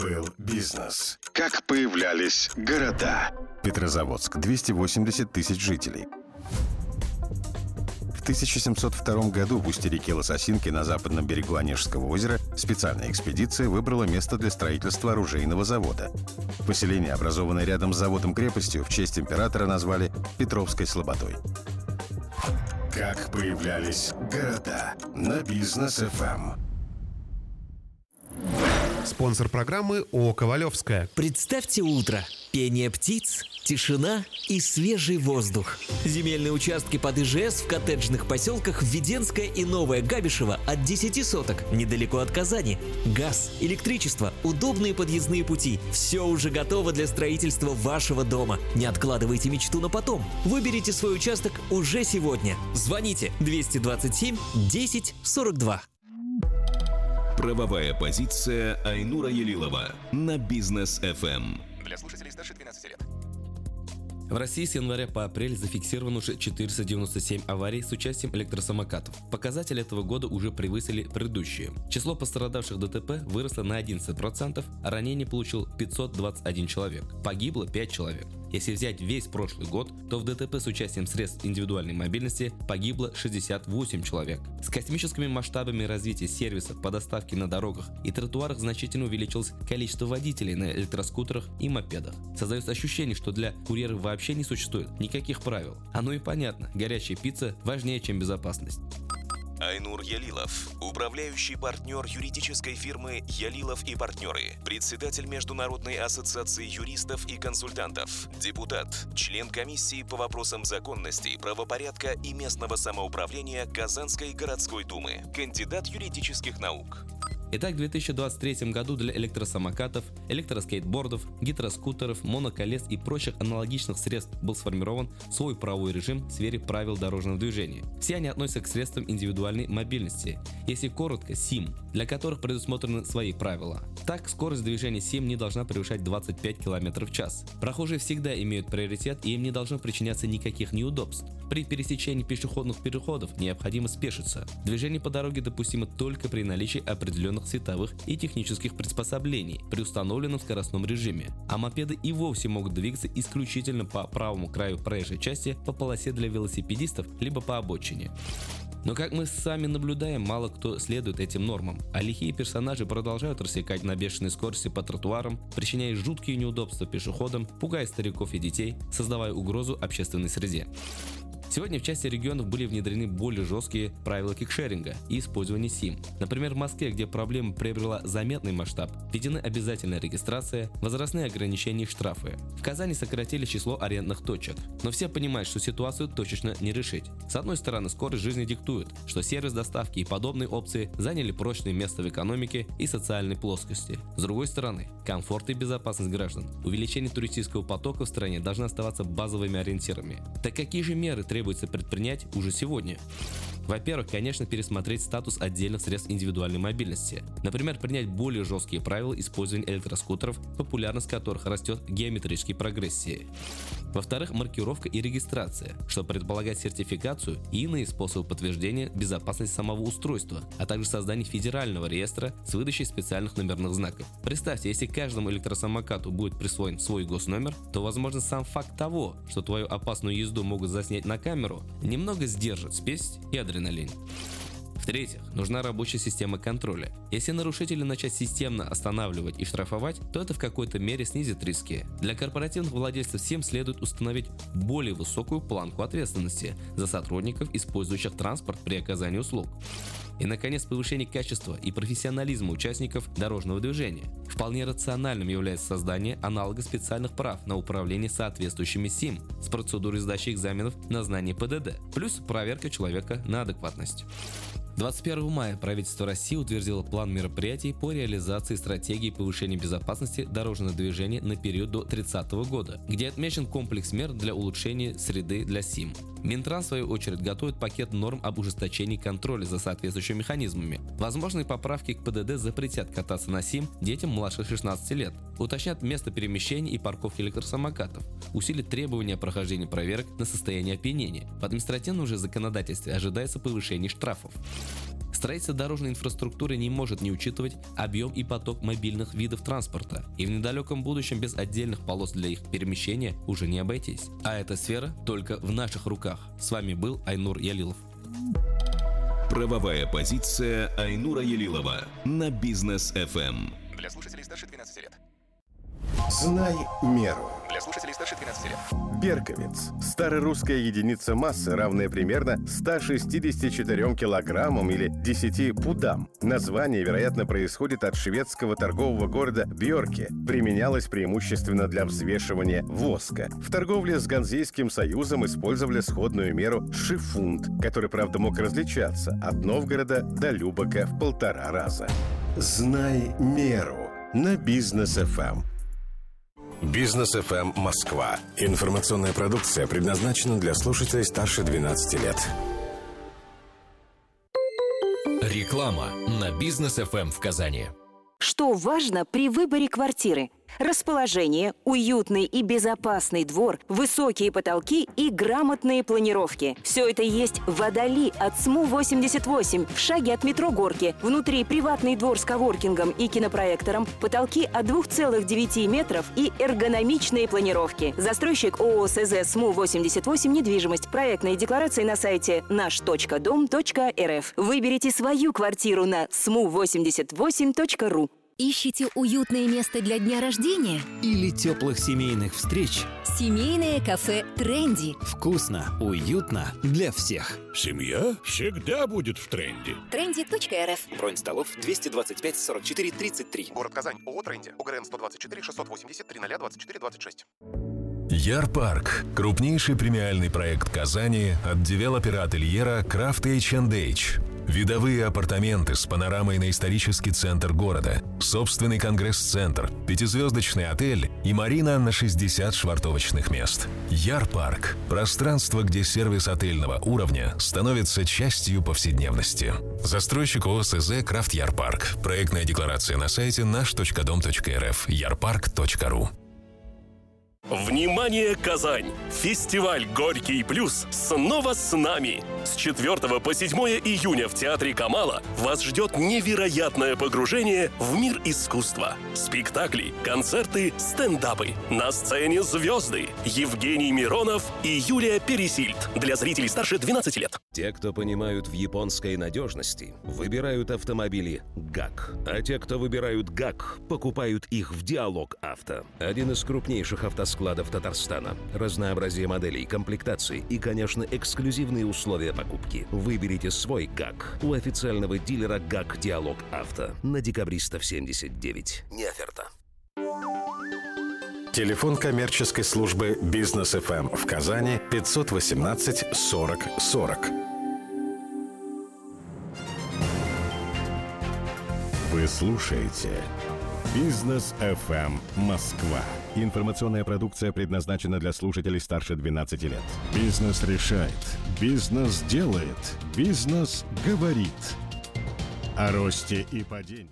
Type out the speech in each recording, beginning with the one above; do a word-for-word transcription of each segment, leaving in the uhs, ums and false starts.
был бизнес. Как появлялись города. Петрозаводск, двести восемьдесят тысяч жителей. В тысяча семьсот втором году в устье реки Лососинки на западном берегу Онежского озера специальная экспедиция выбрала место для строительства оружейного завода. Поселение, образованное рядом с заводом-крепостью, в честь императора назвали Петровской Слободой. Как появлялись города на Бизнес эф эм. Спонсор программы ООО «Ковалевская». Представьте утро. Пение птиц, тишина и свежий воздух. Земельные участки под ИЖС в коттеджных поселках Введенское и Новое Габишево от десяти соток, недалеко от Казани. Газ, электричество, удобные подъездные пути. Все уже готово для строительства вашего дома. Не откладывайте мечту на потом. Выберите свой участок уже сегодня. Звоните двести двадцать семь десять сорок два. Правовая позиция Айнура Елилова на Бизнес эф эм. Для слушателей старше двенадцати лет. В России с января по апрель зафиксировано уже четыреста девяносто семь аварий с участием электросамокатов. Показатели этого года уже превысили предыдущие. Число пострадавших ДТП выросло на одиннадцать процентов, а ранений получил пятьсот двадцать один человек. Погибло пять человек. Если взять весь прошлый год, то в ДТП с участием средств индивидуальной мобильности погибло шестьдесят восемь человек. С космическими масштабами развития сервисов по доставке на дорогах и тротуарах значительно увеличилось количество водителей на электроскутерах и мопедах. Создается ощущение, что для курьеров вообще не существует никаких правил. Оно и понятно, горячая пицца важнее, чем безопасность. Айнур Елилов, управляющий партнер юридической фирмы «Елилов и партнеры», председатель Международной ассоциации юристов и консультантов, депутат, член комиссии по вопросам законности, правопорядка и местного самоуправления Казанской городской думы, кандидат юридических наук. Итак, в две тысячи двадцать третьем году для электросамокатов, электроскейтбордов, гидроскутеров, моноколес и прочих аналогичных средств был сформирован свой правовой режим в сфере правил дорожного движения. Все они относятся к средствам индивидуальной мобильности, если коротко, СИМ, для которых предусмотрены свои правила. Так, скорость движения СИМ не должна превышать двадцать пять километров в час. Прохожие всегда имеют приоритет, и им не должно причиняться никаких неудобств. При пересечении пешеходных переходов необходимо спешиться. Движение по дороге допустимо только при наличии определенных световых и технических приспособлений при установленном скоростном режиме, а мопеды и вовсе могут двигаться исключительно по правому краю проезжей части, по полосе для велосипедистов, либо по обочине. Но, как мы сами наблюдаем, мало кто следует этим нормам, а лихие персонажи продолжают рассекать на бешеной скорости по тротуарам, причиняя жуткие неудобства пешеходам, пугая стариков и детей, создавая угрозу общественной среде. Сегодня в части регионов были внедрены более жесткие правила кикшеринга и использования СИМ. Например, в Москве, где проблема приобрела заметный масштаб, введены обязательная регистрация, возрастные ограничения и штрафы. В Казани сократили число арендных точек. Но все понимают, что ситуацию точечно не решить. С одной стороны, скорость жизни диктует, что сервис доставки и подобные опции заняли прочное место в экономике и социальной плоскости. С другой стороны, комфорт и безопасность граждан, увеличение туристического потока в стране должны оставаться базовыми ориентирами. Так какие же меры требуются требуется предпринять уже сегодня? Во-первых, конечно, пересмотреть статус отдельных средств индивидуальной мобильности. Например, принять более жесткие правила использования электроскутеров, популярность которых растет в геометрической прогрессии. Во-вторых, маркировка и регистрация, что предполагает сертификацию и иные способы подтверждения безопасности самого устройства, а также создание федерального реестра с выдачей специальных номерных знаков. Представьте, если каждому электросамокату будет присвоен свой госномер, то, возможно, сам факт того, что твою опасную езду могут заснять на камеру, немного сдержит спесь и адреналин. В-третьих, нужна рабочая система контроля. Если нарушители начать системно останавливать и штрафовать, то это в какой-то мере снизит риски. Для корпоративных владельцев СИМ следует установить более высокую планку ответственности за сотрудников, использующих транспорт при оказании услуг. И, наконец, повышение качества и профессионализма участников дорожного движения. Вполне рациональным является создание аналога специальных прав на управление соответствующими СИМ с процедурой сдачи экзаменов на знание ПДД, плюс проверка человека на адекватность. двадцать первого мая правительство России утвердило план мероприятий по реализации стратегии повышения безопасности дорожного движения на период до тридцатого года, где отмечен комплекс мер для улучшения среды для СИМ. Минтранс, в свою очередь, готовит пакет норм об ужесточении контроля за соответствующими механизмами. Возможные поправки к ПДД запретят кататься на СИМ детям младше шестнадцати лет, уточнят место перемещения и парковки электросамокатов, усилят требования прохождения проверок на состояние опьянения. В административном же законодательстве ожидается повышение штрафов. Строительство дорожной инфраструктуры не может не учитывать объем и поток мобильных видов транспорта, и в недалеком будущем без отдельных полос для их перемещения уже не обойтись. А эта сфера только в наших руках. С вами был Айнур Ялилов. Правовая позиция Айнура Ялилова на Бизнес эф эм. Для слушателей старше двенадцати лет. Знай меру. Для слушателей старше двенадцати лет. Берковец. Старорусская единица массы, равная примерно ста шестидесяти четырем килограммам или десяти пудам. Название, вероятно, происходит от шведского торгового города Бьорке. Применялось преимущественно для взвешивания воска. В торговле с Ганзейским союзом использовали сходную меру шифунт, который, правда, мог различаться от Новгорода до Любека в полтора раза. Знай меру на Бизнес эф эм. Бизнес эф эм Москва. Информационная продукция предназначена для слушателей старше двенадцати лет. Реклама на Бизнес эф эм в Казани. Что важно при выборе квартиры? Расположение, уютный и безопасный двор, высокие потолки и грамотные планировки. Все это есть в Водоли от СМУ восемьдесят восемь, в шаге от метро Горки. Внутри приватный двор с коворкингом и кинопроектором, потолки от двух целых девяти метров и эргономичные планировки. Застройщик ООО СЗ СМУ восемьдесят восемь «Недвижимость». Проектные декларации на сайте наш точка дом точка эр эф. Выберите свою квартиру на сму восемьдесят восемь точка ру. Ищите уютное место для дня рождения? Или теплых семейных встреч? Семейное кафе «Тренди». Вкусно, уютно для всех. Семья всегда будет в тренде. тренди точка эр эф. Бронь столов двести двадцать пять сорок четыре тридцать три. Город Казань. ООО «Тренди». ОГРН сто двадцать четыре шестьсот восемьдесят тридцать двадцать четыре двадцать шесть. Ярпарк – крупнейший премиальный проект Казани от девелопера ательера Крафт эйч энд эйч. Видовые апартаменты с панорамой на исторический центр города, собственный конгресс-центр, пятизвездочный отель и марина на шестьдесят швартовочных мест. Ярпарк – пространство, где сервис отельного уровня становится частью повседневности. Застройщик ООО СЗ «Крафт Ярпарк». Проектная декларация на сайте наш точка дом точка эр эф, ярпарк точка ру. Внимание, Казань! Фестиваль «Горький плюс» снова с нами! С четвёртого по седьмое июня в Театре Камала вас ждет невероятное погружение в мир искусства. Спектакли, концерты, стендапы. На сцене звезды Евгений Миронов и Юлия Пересильд. Для зрителей старше двенадцати лет. Те, кто понимают в японской надежности, выбирают автомобили ГАК. А те, кто выбирают ГАК, покупают их в Диалог Авто. Один из крупнейших автоскладов Татарстана. Разнообразие моделей, комплектаций и, конечно, эксклюзивные условия покупки. Выберите свой ГАК у официального дилера ГАК Диалог Авто на Декабристов семьдесят девять. Не оферта. Телефон коммерческой службы Бизнес эф эм в Казани пятьсот восемнадцать сорок сорок. Вы слушаете Бизнес эф эм Москва. Информационная продукция предназначена для слушателей старше двенадцати лет. Бизнес решает. Бизнес делает. Бизнес говорит. О росте и падении.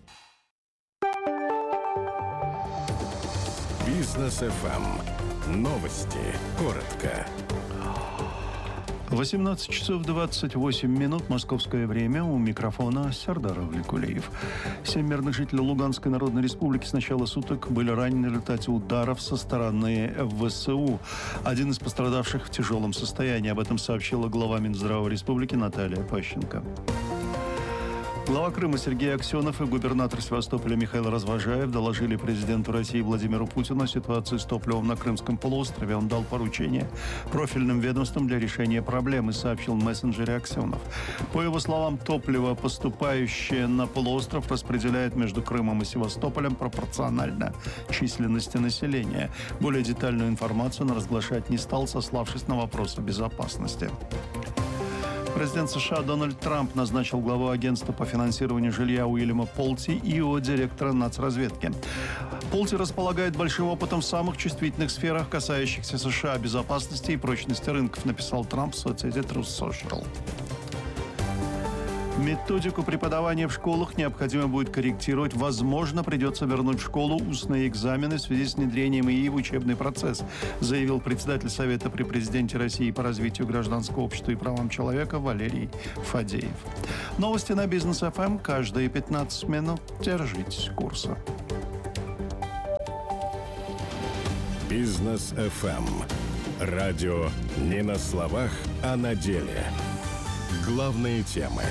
Бизнес эф эм. Новости. Коротко. восемнадцать часов двадцать восемь минут, московское время, у микрофона Сардар Авликулиев. Семь мирных жителей Луганской Народной Республики с начала суток были ранены в результате ударов со стороны вэ эс у. Один из пострадавших в тяжелом состоянии. Об этом сообщила глава Минздрава Республики Наталья Пащенко. Глава Крыма Сергей Аксенов и губернатор Севастополя Михаил Развожаев доложили президенту России Владимиру Путину о ситуации с топливом на Крымском полуострове. Он дал поручение профильным ведомствам для решения проблемы, сообщил в мессенджере Аксенов. По его словам, топливо, поступающее на полуостров, распределяет между Крымом и Севастополем пропорционально численности населения. Более детальную информацию он разглашать не стал, сославшись на вопросы безопасности. Президент США Дональд Трамп назначил главу агентства по финансированию жилья Уильяма Полти и его директора нацразведки. Полти располагает большим опытом в самых чувствительных сферах, касающихся США, безопасности и прочности рынков, написал Трамп в соцсети Truth Social. Методику преподавания в школах необходимо будет корректировать. Возможно, придется вернуть в школу устные экзамены в связи с внедрением ИИ в учебный процесс, заявил председатель Совета при президенте России по развитию гражданского общества и правам человека Валерий Фадеев. Новости на Бизнес эф эм каждые пятнадцать минут. Держитесь курса. Бизнес эф эм. Радио не на словах, а на деле. Главные темы.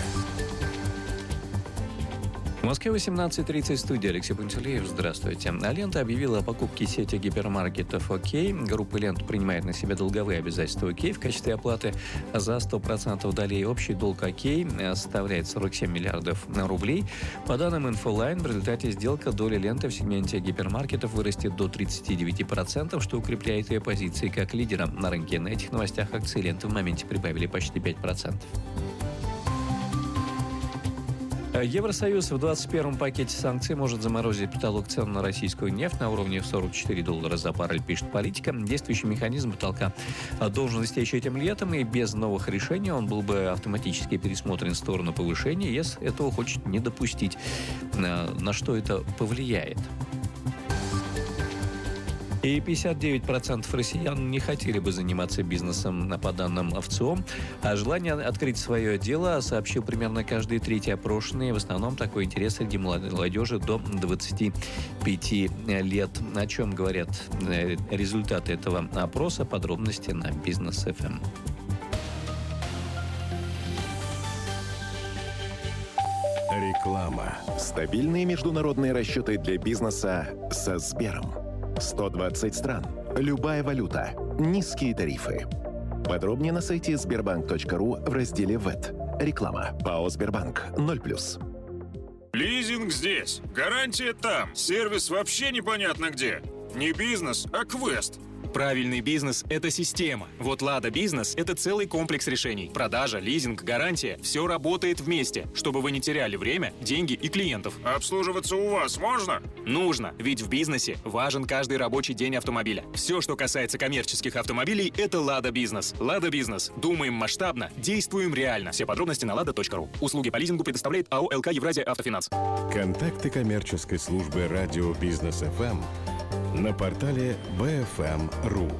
В Москве восемнадцать тридцать, студия Алексей Пантелеев. Здравствуйте. Лента объявила о покупке сети гипермаркетов «Окей». Группа «Лента» принимает на себя долговые обязательства «Окей» в качестве оплаты за сто процентов долей. Общий долг «Окей» составляет сорок семь миллиардов рублей. По данным «Инфолайн», в результате сделки доля «Ленты» в сегменте гипермаркетов вырастет до тридцати девяти процентов, что укрепляет ее позиции как лидера на рынке. На этих новостях акции «Ленты» в моменте прибавили почти пять процентов. Евросоюз в двадцать первом пакете санкций может заморозить потолок цен на российскую нефть на уровне в сорок четыре доллара за баррель, пишет Политика. Действующий механизм потолка должен истечь этим летом, и без новых решений он был бы автоматически пересмотрен в сторону повышения, если этого хочет не допустить. На что это повлияет? И пятьдесят девять процентов россиян не хотели бы заниматься бизнесом, по данным ОВЦИОМ. А желание открыть свое дело сообщил примерно каждый третий опрошенный. В основном такой интерес среди молодежи до двадцати пяти лет. О чем говорят результаты этого опроса? Подробности на Бизнес эф эм. Реклама. Стабильные международные расчеты для бизнеса со Сбером. сто двадцать стран. Любая валюта. Низкие тарифы. Подробнее на сайте сбербанк точка ру в разделе ВЭТ. Реклама. ПАО «Сбербанк». ноль плюс. Лизинг здесь. Гарантия там. Сервис вообще непонятно где. Не бизнес, а квест. Правильный бизнес – это система. Вот «Лада Бизнес» – это целый комплекс решений. Продажа, лизинг, гарантия – все работает вместе, чтобы вы не теряли время, деньги и клиентов. Обслуживаться у вас можно? Нужно, ведь в бизнесе важен каждый рабочий день автомобиля. Все, что касается коммерческих автомобилей – это «Лада Бизнес». «Лада Бизнес». Думаем масштабно, действуем реально. Все подробности на лада точка ру. Услуги по лизингу предоставляет АО «ЛК Евразия Автофинанс». Контакты коммерческой службы радио Бизнес эф эм на портале бэ эф эм точка ру.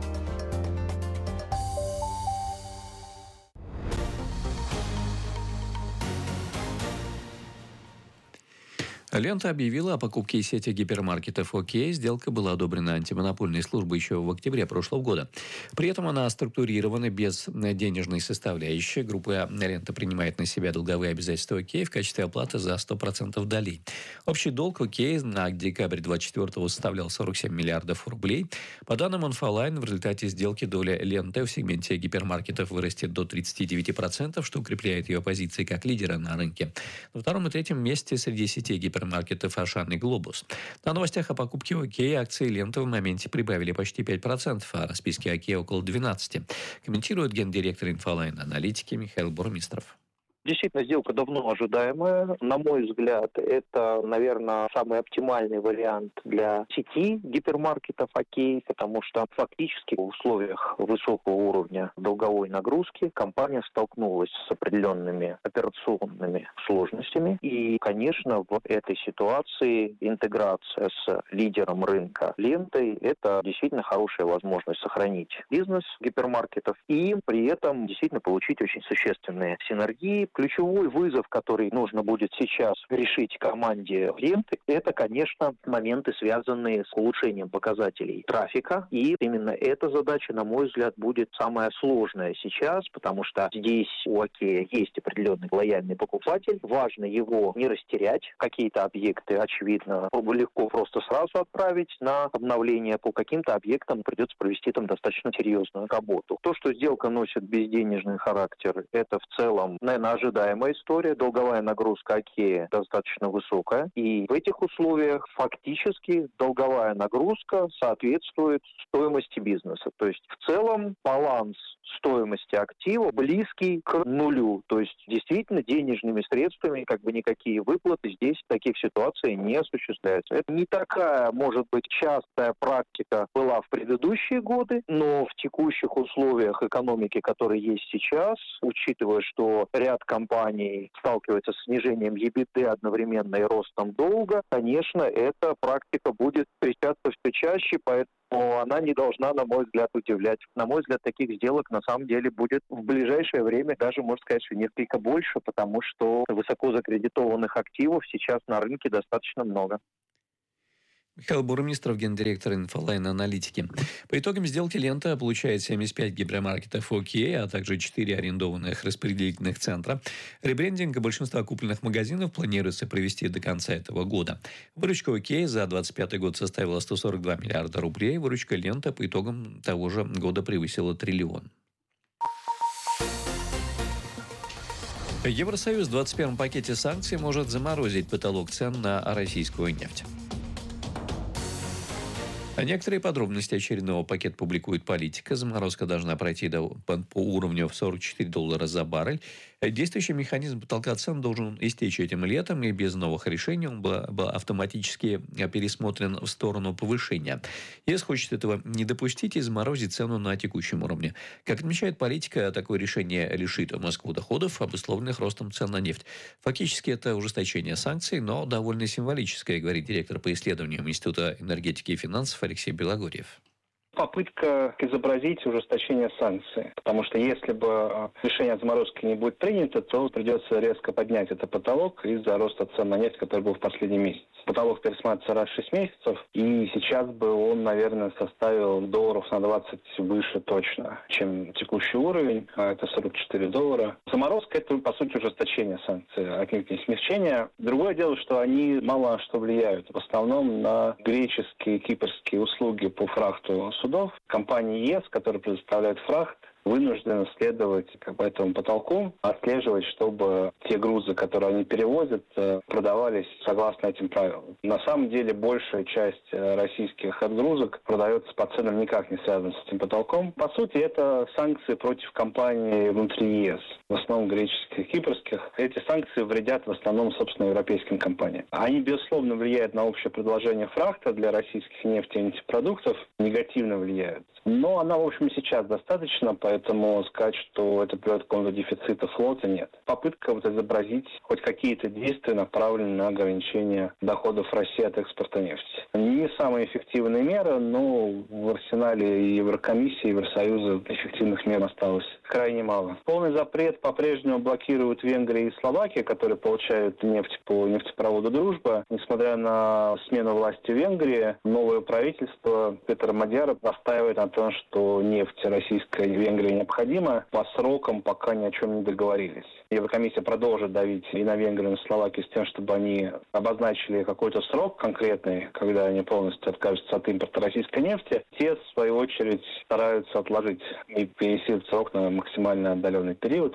Лента объявила о покупке сети гипермаркетов «Окей». Сделка была одобрена антимонопольной службой еще в октябре прошлого года. При этом она структурирована без денежной составляющей. Группа «Лента» принимает на себя долговые обязательства «Окей» в качестве оплаты за сто процентов долей. Общий долг «Окей» на декабрь двадцать четвёртого составлял сорок семь миллиардов рублей. По данным «Инфолайн», в результате сделки доля «Ленты» в сегменте гипермаркетов вырастет до тридцати девяти процентов, что укрепляет ее позиции как лидера на рынке. На втором и третьем месте среди сетей гипермаркетов маркетов «Ашан» и «Глобус». На новостях о покупке «Окей» акции «Ленты» в моменте прибавили почти пять процентов, а расписки «Окей» около двенадцати процентов. Комментирует гендиректор «Инфолайн» аналитики Михаил Бурмистров. Действительно, сделка давно ожидаемая. На мой взгляд, это, наверное, самый оптимальный вариант для сети гипермаркетов «Окей», потому что фактически в условиях высокого уровня долговой нагрузки компания столкнулась с определенными операционными сложностями. И, конечно, в этой ситуации интеграция с лидером рынка «Лентой» — это действительно хорошая возможность сохранить бизнес гипермаркетов и при этом действительно получить очень существенные синергии. Ключевой вызов, который нужно будет сейчас решить команде «Ленты», это, конечно, моменты, связанные с улучшением показателей трафика. И именно эта задача, на мой взгляд, будет самая сложная сейчас, потому что здесь у «Окея» есть определенный лояльный покупатель. Важно его не растерять. Какие-то объекты, очевидно, легко просто сразу отправить на обновление. По каким-то объектам придется провести там достаточно серьезную работу. То, что сделка носит безденежный характер, это в целом, наверное, ожидаемая история. Долговая нагрузка «Окея» достаточно высокая. И в этих условиях фактически долговая нагрузка соответствует стоимости бизнеса. То есть в целом баланс стоимости актива близкий к нулю. То есть действительно денежными средствами как бы никакие выплаты здесь в таких ситуациях не осуществляются. Это не такая, может быть, частая практика была в предыдущие годы, но в текущих условиях экономики, которые есть сейчас, учитывая, что ряд компаний сталкивается с снижением ебиды одновременно и ростом долга, конечно, эта практика будет встречаться все чаще, поэтому она не должна, на мой взгляд, удивлять. На мой взгляд, таких сделок на самом деле будет в ближайшее время даже, можно сказать, что несколько больше, потому что высоко закредитованных активов сейчас на рынке достаточно много. Михаил Бурмистров, гендиректор Инфолайн Аналитики. По итогам сделки «Лента» получает семьдесят пять гипермаркетов «Окей», а также четыре арендованных распределительных центра. Ребрендинг большинства купленных магазинов планируется провести до конца этого года. Выручка «Окей» за двадцать пятый год составила сто сорок два миллиарда рублей. Выручка «Лента» по итогам того же года превысила триллион. Евросоюз в двадцать первом пакете санкций может заморозить потолок цен на российскую нефть. Некоторые подробности очередного пакета публикует «Политика». Заморозка должна пройти до, по, по уровню в сорок четыре доллара за баррель. Действующий механизм потолка цен должен истечь этим летом, и без новых решений он был, был автоматически пересмотрен в сторону повышения. ЕС хочет этого не допустить и заморозить цену на текущем уровне. Как отмечает «Политика», такое решение лишит Москву доходов, обусловленных ростом цен на нефть. Фактически это ужесточение санкций, но довольно символическое, говорит директор по исследованиям Института энергетики и финансов Алексей Белогорьев. Попытка изобразить ужесточение санкций. Потому что если бы решение о заморозке не будет принято, то придется резко поднять этот потолок из-за роста цен на нефть, который был в последний месяц. Потолок пересматривается раз в шесть месяцев, и сейчас бы он, наверное, составил долларов на двадцать выше точно, чем текущий уровень, а это сорок четыре доллара. Заморозка – это, по сути, ужесточение санкций, отнюдь не смягчение. Другое дело, что они мало на что влияют. В основном на греческие и кипрские услуги по фрахту судов. Компания ЕС, которая предоставляет фрахт, вынуждены следовать как бы, этому потолку, отслеживать, чтобы те грузы, которые они перевозят, продавались согласно этим правилам. На самом деле большая часть российских отгрузок продается по ценам никак не связанным с этим потолком. По сути, это санкции против компаний внутри ЕС, в основном греческих и кипрских. Эти санкции вредят в основном, собственно, европейским компаниям. Они, безусловно, влияют на общее предложение фрахта для российских нефти и нефтепродуктов, негативно влияют. Но она, в общем, сейчас достаточно, поэтому сказать, что это приводит к какому-то дефициту флота, нет. Попытка вот изобразить хоть какие-то действия, направленные на ограничение доходов России от экспорта нефти. Не самая эффективная мера, но в арсенале Еврокомиссии, Евросоюза эффективных мер осталось крайне мало. Полный запрет по-прежнему блокируют Венгрия и Словакия, которые получают нефть по нефтепроводу «Дружба». Несмотря на смену власти в Венгрии, новое правительство Петра Мадьяра настаивает на том, что нефть российская и Венгрии необходима, по срокам пока ни о чем не договорились. Еврокомиссия продолжит давить и на Венгрию, и на Словакию с тем, чтобы они обозначили какой-то срок конкретный, когда они полностью откажутся от импорта российской нефти. Те, в свою очередь, стараются отложить и перенести этот срок на максимально отдаленный период.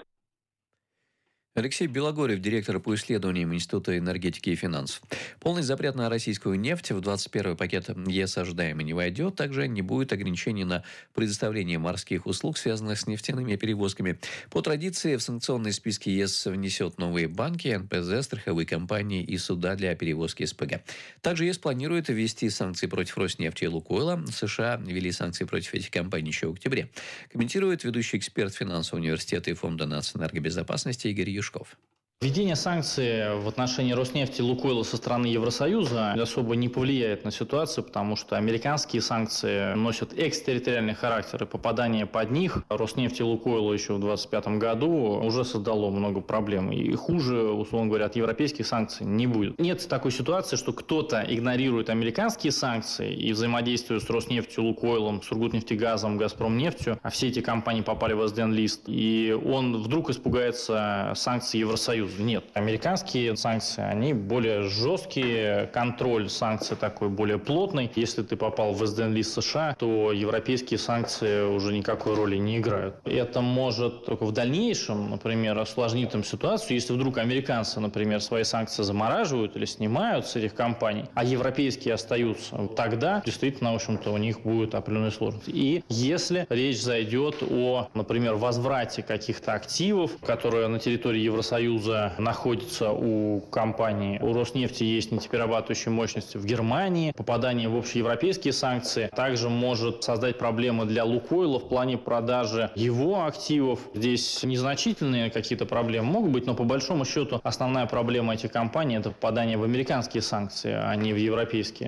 Алексей Белогорьев, директор по исследованиям Института энергетики и финансов. Полный запрет на российскую нефть в двадцать первый пакет ЕС ожидаемо не войдет. Также не будет ограничений на предоставление морских услуг, связанных с нефтяными перевозками. По традиции в санкционные списки ЕС внесет новые банки, эн пэ зэ, страховые компании и суда для перевозки эс пэ гэ. Также ЕС планирует ввести санкции против Роснефти и Лукойла. США ввели санкции против этих компаний еще в октябре. Комментирует ведущий эксперт финансового университета и Фонда нацэнергобезопасности Игорь Юшков. Введение санкций в отношении Роснефти и Лукойла со стороны Евросоюза особо не повлияет на ситуацию, потому что американские санкции носят экстерриториальный характер, и попадание под них Роснефти и Лукойла еще в двадцать пятом году уже создало много проблем. И хуже, условно говоря, от европейских санкций не будет. Нет такой ситуации, что кто-то игнорирует американские санкции и взаимодействует с Роснефтью, Лукойлом, Сургутнефтегазом, Газпромнефтью, а все эти компании попали в эс дэ эн-лист, и он вдруг испугается санкций Евросоюза. Нет. Американские санкции, они более жесткие, контроль санкций такой более плотный. Если ты попал в эс дэ эн-лист США, то европейские санкции уже никакой роли не играют. Это может только в дальнейшем, например, осложнить им ситуацию, если вдруг американцы, например, свои санкции замораживают или снимают с этих компаний, а европейские остаются. Тогда действительно, в общем-то, у них будет определенные сложности. И если речь зайдет о, например, возврате каких-то активов, которые на территории Евросоюза база находится у компании. У Роснефти есть нефтеперерабатывающие мощности в Германии. Попадание в общеевропейские санкции также может создать проблемы для Лукойла в плане продажи его активов. Здесь незначительные какие-то проблемы могут быть, но по большому счету основная проблема этих компаний – это попадание в американские санкции, а не в европейские.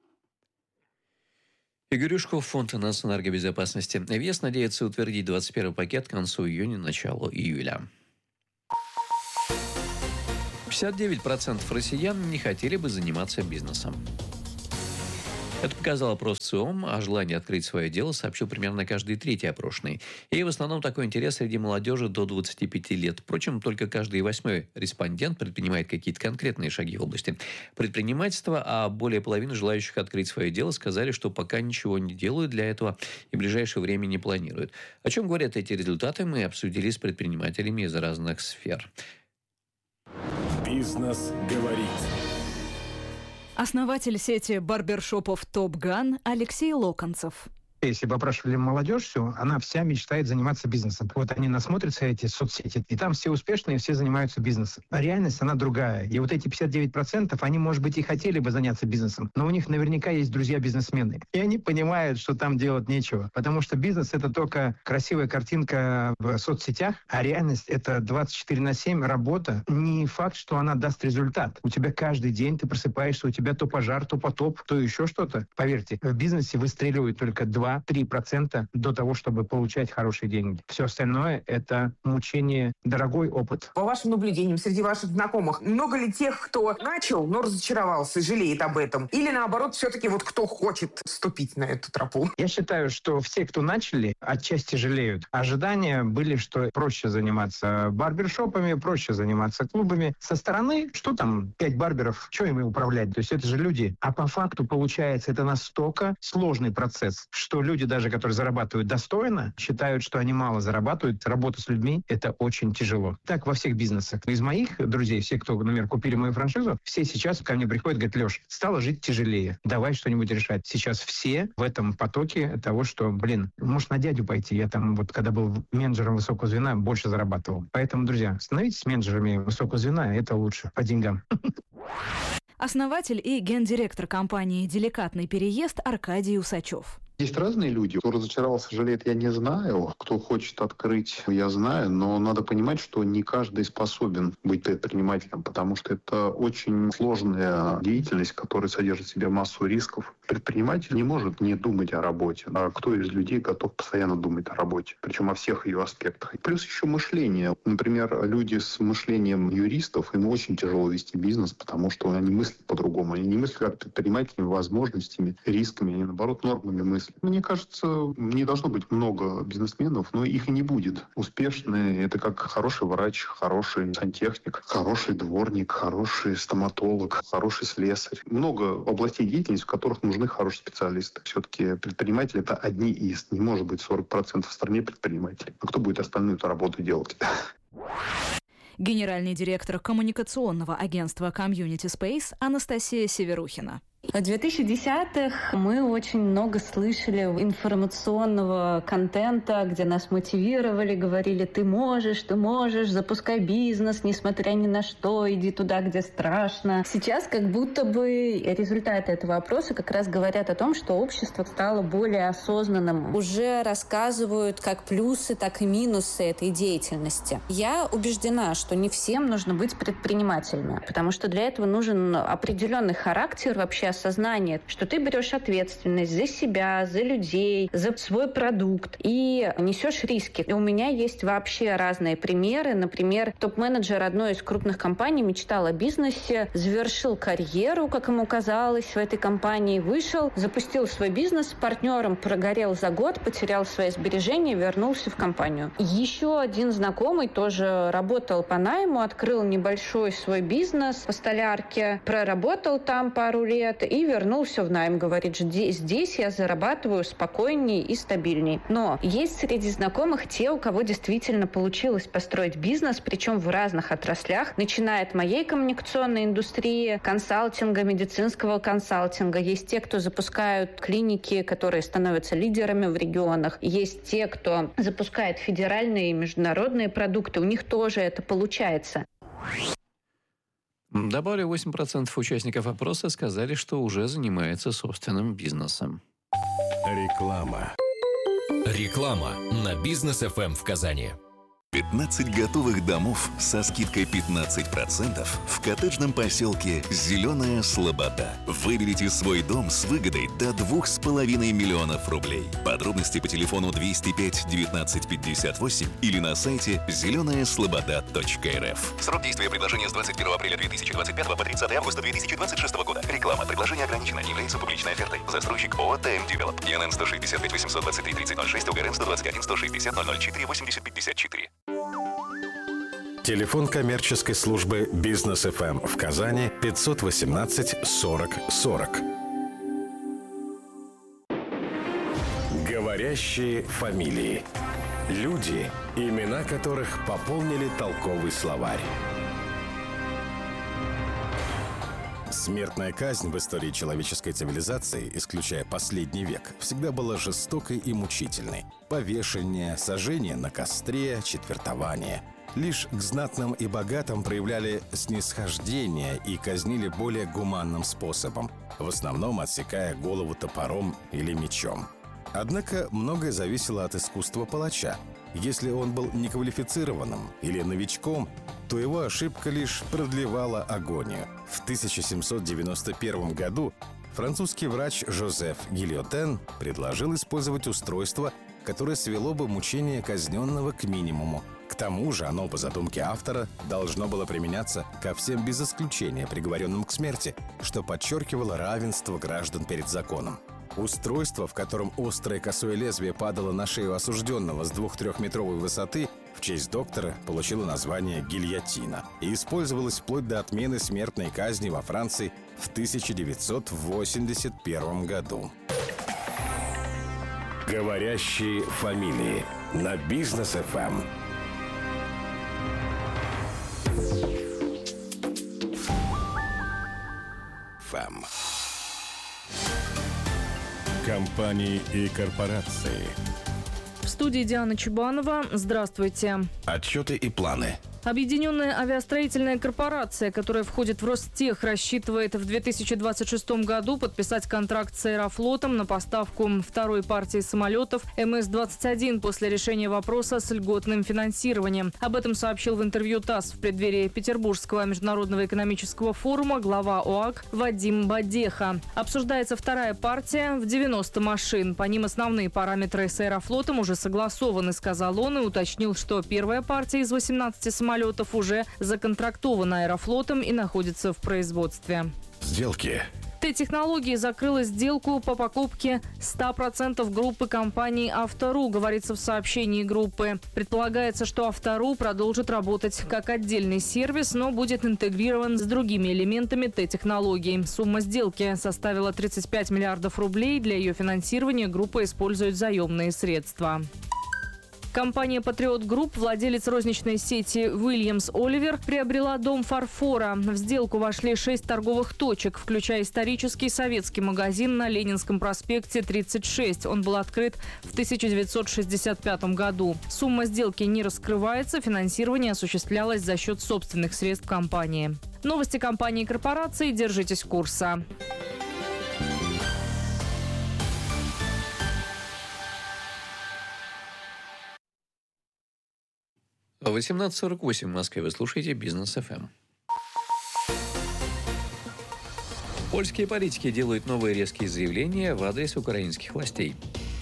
Игорь Юшков, Фонд энергобезопасности. ВЕС надеется утвердить двадцать первый пакет к концу июня, началу июля. пятьдесят девять процентов россиян не хотели бы заниматься бизнесом. Это показал опрос ЦИОМ. О желании открыть свое дело сообщил примерно каждый третий опрошенный. И в основном такой интерес среди молодежи до двадцати пяти лет. Впрочем, только каждый восьмой респондент предпринимает какие-то конкретные шаги в области предпринимательства, а более половины желающих открыть свое дело сказали, что пока ничего не делают для этого и в ближайшее время не планируют. О чем говорят эти результаты, мы обсудили с предпринимателями из разных сфер. Бизнес говорит. Основатель сети барбершопов «Топ Ган» Алексей Локонцев. Если бы опрашивали молодежь всю, она вся мечтает заниматься бизнесом. Вот они насмотрятся эти соцсети, и там все успешные, все занимаются бизнесом. А реальность, она другая. И вот эти пятьдесят девять процентов, они, может быть, и хотели бы заняться бизнесом, но у них наверняка есть друзья-бизнесмены. И они понимают, что там делать нечего. Потому что бизнес — это только красивая картинка в соцсетях, а реальность — это двадцать четыре на семь работа. Не факт, что она даст результат. У тебя каждый день ты просыпаешься, у тебя то пожар, то потоп, то еще что-то. Поверьте, в бизнесе выстреливают только два-три процента до того, чтобы получать хорошие деньги. Все остальное — это мучение, дорогой опыт. По вашим наблюдениям, среди ваших знакомых, много ли тех, кто начал, но разочаровался, жалеет об этом? Или наоборот, все-таки вот кто хочет вступить на эту тропу? Я считаю, что все, кто начали, отчасти жалеют. Ожидания были, что проще заниматься барбершопами, проще заниматься клубами. Со стороны, что там, пять барберов, что им управлять? То есть это же люди. А по факту, получается, это настолько сложный процесс, что люди, даже которые зарабатывают достойно, считают, что они мало зарабатывают. Работа с людьми — это очень тяжело. Так во всех бизнесах. Из моих друзей, все, кто, например, купили мою франшизу, все сейчас ко мне приходят, говорят: Леш, стало жить тяжелее, давай что-нибудь решать. Сейчас все в этом потоке того, что, блин, может на дядю пойти. Я там вот, когда был менеджером высокого звена, больше зарабатывал. Поэтому, друзья, становитесь менеджерами высокого звена, это лучше по деньгам. Основатель и гендиректор компании «Деликатный переезд» Аркадий Усачев. Есть разные люди. Кто разочаровался, жалеет, я не знаю. Кто хочет открыть, я знаю. Но надо понимать, что не каждый способен быть предпринимателем, потому что это очень сложная деятельность, которая содержит в себе массу рисков. Предприниматель не может не думать о работе. А кто из людей готов постоянно думать о работе? Причем о всех ее аспектах. Плюс еще мышление. Например, люди с мышлением юристов, им очень тяжело вести бизнес, потому что они мыслят по-другому. Они не мыслят как предпринимателями, возможностями, рисками, они, наоборот, нормами мыслят. Мне кажется, не должно быть много бизнесменов, но их и не будет. Успешные — это как хороший врач, хороший сантехник, хороший дворник, хороший стоматолог, хороший слесарь. Много областей деятельности, в которых нужны хорошие специалисты. Все-таки предприниматели — это одни из. Не может быть сорок процентов в стране предпринимателей. А кто будет остальную эту работу делать? Генеральный директор коммуникационного агентства Community Space Анастасия Северухина. В две тысячи десятых мы очень много слышали информационного контента, где нас мотивировали, говорили: ты можешь, ты можешь, запускай бизнес, несмотря ни на что, иди туда, где страшно. Сейчас как будто бы результаты этого опроса как раз говорят о том, что общество стало более осознанным. Уже рассказывают как плюсы, так и минусы этой деятельности. Я убеждена, что не всем нужно быть предпринимателями, потому что для этого нужен определенный характер, вообще осознание, что ты берешь ответственность за себя, за людей, за свой продукт и несешь риски. И у меня есть вообще разные примеры. Например, топ-менеджер одной из крупных компаний мечтал о бизнесе, завершил карьеру, как ему казалось, в этой компании, вышел, запустил свой бизнес с партнером, прогорел за год, потерял свои сбережения, вернулся в компанию. Еще один знакомый тоже работал по найму, открыл небольшой свой бизнес по столярке, проработал там пару лет и вернулся в найм. Говорит, здесь я зарабатываю спокойнее и стабильнее. Но есть среди знакомых те, у кого действительно получилось построить бизнес, причем в разных отраслях, начиная от моей коммуникационной индустрии, консалтинга, медицинского консалтинга. Есть те, кто запускают клиники, которые становятся лидерами в регионах. Есть те, кто запускает федеральные и международные продукты. У них тоже это получается. Добавлю, восемь процентов участников опроса сказали, что уже занимается собственным бизнесом. Реклама. Реклама на Бизнес эф эм в Казани. пятнадцать готовых домов со скидкой пятнадцать процентов в коттеджном поселке «Зеленая Слобода». Выберите свой дом с выгодой до двух с половиной миллионов рублей. Подробности по телефону двести пять девятнадцать пятьдесят восемь или на сайте зеленая слобода точка эр эф. Срок действия предложения с двадцать первого апреля две тысячи двадцать пятого по тридцатое августа две тысячи двадцать шестого года. Реклама. Предложение ограничено. Не является публичной офертой. Застройщик ООО «ТМ Девелоп». ИНН сто шестьдесят пять восемьсот двадцать три тридцать ноль шесть, УГРН сто двадцать один сто шестьдесят ноль ноль четыре восемьдесят пятьдесят четыре. Телефон коммерческой службы «Бизнес эф эм» в Казани пятьсот восемнадцать сорок сорок. Говорящие фамилии. Люди, имена которых пополнили толковый словарь. Смертная казнь в истории человеческой цивилизации, исключая последний век, всегда была жестокой и мучительной. Повешение, сожжение на костре, четвертование. Лишь к знатным и богатым проявляли снисхождение и казнили более гуманным способом, в основном отсекая голову топором или мечом. Однако многое зависело от искусства палача. Если он был неквалифицированным или новичком, то его ошибка лишь продлевала агонию. В тысяча семьсот девяносто первом году французский врач Жозеф Гильотен предложил использовать устройство, которое свело бы мучение казненного к минимуму. К тому же оно, по задумке автора, должно было применяться ко всем без исключения приговоренным к смерти, что подчеркивало равенство граждан перед законом. Устройство, в котором острое косое лезвие падало на шею осужденного с двух-трехметровой высоты, в честь доктора получило название гильотина и использовалось вплоть до отмены смертной казни во Франции в тысяча девятьсот восемьдесят первом году. Говорящие фамилии на Бизнес эф эм. Фэм. Компании и корпорации. В студии Диана Чебанова. Здравствуйте. Отчеты и планы. Объединенная авиастроительная корпорация, которая входит в Ростех, рассчитывает в две тысячи двадцать шестом году подписать контракт с Аэрофлотом на поставку второй партии самолетов эм эс двадцать один после решения вопроса с льготным финансированием. Об этом сообщил в интервью ТАСС в преддверии Петербургского международного экономического форума глава ОАК Вадим Бадеха. Обсуждается вторая партия в девяносто машин. По ним основные параметры с Аэрофлотом уже согласованы, сказал он, и уточнил, что первая партия из восемнадцати самолетов уже законтрактована Аэрофлотом и находится в производстве. Сделки. Т-технологии закрыла сделку по покупке ста процентов группы компании «Автору», говорится в сообщении группы. Предполагается, что «Автору» продолжит работать как отдельный сервис, но будет интегрирован с другими элементами Т-технологий. Сумма сделки составила тридцать пять миллиардов рублей. Для ее финансирования группа использует заемные средства. Компания «Патриот Групп», владелец розничной сети «Уильямс Оливер», приобрела дом фарфора. В сделку вошли шесть торговых точек, включая исторический советский магазин на Ленинском проспекте тридцать шесть. Он был открыт в тысяча девятьсот шестьдесят пятом году. Сумма сделки не раскрывается, финансирование осуществлялось за счет собственных средств компании. Новости компании и корпорации. Держитесь курса. восемнадцать сорок восемь в Москве. Вы слушаете Бизнес эф эм. Польские политики делают новые резкие заявления в адрес украинских властей.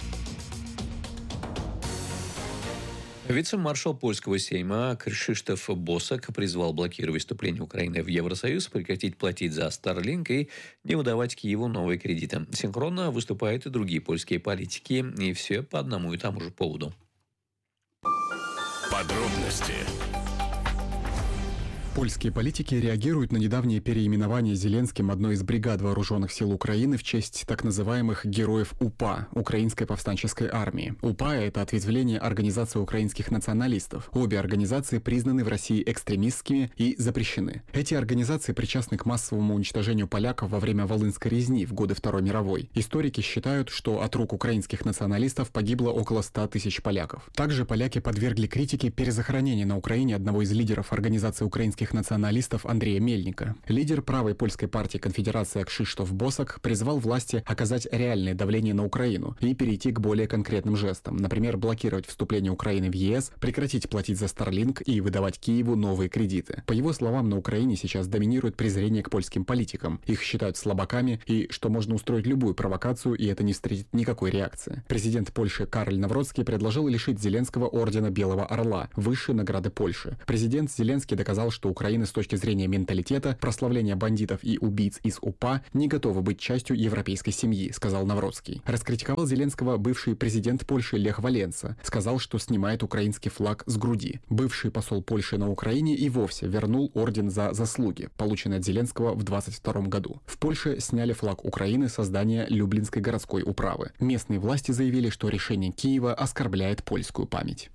Вице-маршал польского сейма Крzysztof Bosak призвал блокировать вступление Украины в Евросоюз, прекратить платить за Starlink и не выдавать Киеву новые кредиты. Синхронно выступают и другие польские политики, и все по одному и тому же поводу. Подробности. Польские политики реагируют на недавнее переименование Зеленским одной из бригад вооруженных сил Украины в честь так называемых героев УПА – Украинской повстанческой армии. УПА – это ответвление Организации украинских националистов. Обе организации признаны в России экстремистскими и запрещены. Эти организации причастны к массовому уничтожению поляков во время Волынской резни в годы Второй мировой. Историки считают, что от рук украинских националистов погибло около ста тысяч поляков. Также поляки подвергли критике перезахоронения на Украине одного из лидеров Организации украинских украинских националистов Андрея Мельника. Лидер правой польской партии «Конфедерация» Кшиштоф Босак призвал власти оказать реальное давление на Украину и перейти к более конкретным жестам, например, блокировать вступление Украины в ЕС, прекратить платить за Starlink и выдавать Киеву новые кредиты. По его словам, на Украине сейчас доминирует презрение к польским политикам. Их считают слабаками и что можно устроить любую провокацию, и это не встретит никакой реакции. Президент Польши Кароль Навроцкий предложил лишить Зеленского ордена Белого Орла, высшей награды Польши. Президент Зеленский доказал, что Украина с точки зрения менталитета, прославления бандитов и убийц из УПА не готова быть частью европейской семьи, сказал Навроцкий. Раскритиковал Зеленского бывший президент Польши Лех Валенса, сказал, что снимает украинский флаг с груди. Бывший посол Польши на Украине и вовсе вернул орден за заслуги, полученный от Зеленского в двадцать втором году. В Польше сняли флаг Украины со здания Люблинской городской управы. Местные власти заявили, что решение Киева оскорбляет польскую память.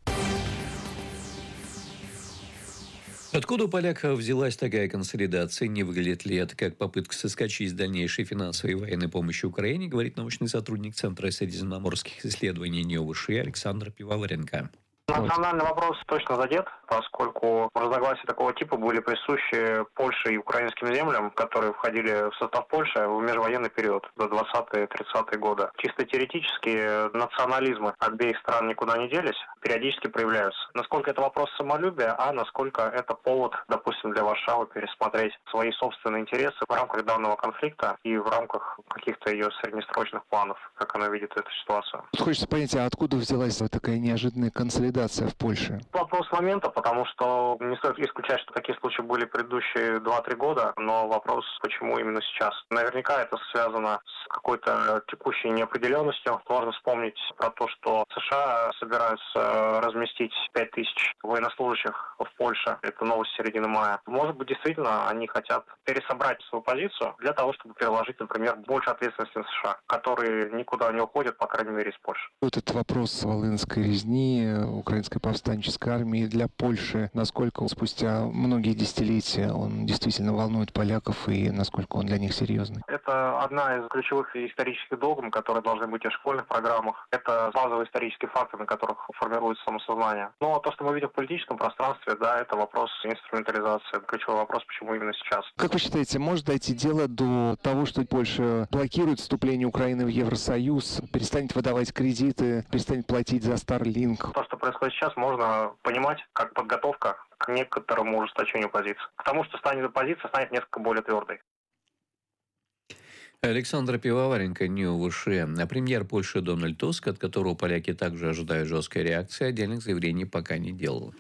Откуда у поляков взялась такая консолидация? Не выглядит ли это как попытка соскочить с дальнейшей финансовой и военной помощи Украине, говорит научный сотрудник Центра средиземноморских исследований НИО-ВШИ Александр Пивоваренко. Национальный вопрос точно задет, поскольку разногласия такого типа были присущи Польше и украинским землям, которые входили в состав Польши в межвоенный период до двадцатые-тридцатые годы. Чисто теоретически национализмы обеих стран никуда не делись, периодически проявляются. Насколько это вопрос самолюбия, а насколько это повод, допустим, для Варшавы пересмотреть свои собственные интересы в рамках данного конфликта и в рамках каких-то ее среднесрочных планов, как она видит эту ситуацию. Хочется понять, а откуда взялась вот такая неожиданная консолидация в Польше? Вопрос момента, потому что не стоит исключать, что такие случаи были предыдущие два-три года, но вопрос, почему именно сейчас. Наверняка это связано с какой-то текущей неопределенностью. Можно вспомнить про то, что США собираются разместить пять тысяч военнослужащих в Польше. Это новость середины мая. Может быть, действительно, они хотят пересобрать свою позицию для того, чтобы переложить, например, больше ответственности на США, которые никуда не уходят, по крайней мере, из Польши. Вот этот вопрос Волынской резни, украинской повстанческой армии для Польши, насколько спустя многие десятилетия он действительно волнует поляков и насколько он для них серьезный? Это одна из ключевых исторических догм, которые должны быть в школьных программах. Это базовые исторические факты, на которых формируется самосознание. Но то, что мы видим в политическом пространстве, да, это вопрос инструментализации. Ключевой вопрос, почему именно сейчас. Как вы считаете, может дойти дело до того, что Польша блокирует вступление Украины в Евросоюз, перестанет выдавать кредиты, перестанет платить за Starlink? То, что происходит сейчас, можно понимать как подготовка к некоторому ужесточению позиции. К тому, что станет позиция, станет несколько более твердой. Александр Пивоваренко, НИО-ВШИ. А премьер Польши Дональд Туск, от которого поляки также ожидают жесткой реакции, отдельных заявлений пока не делал.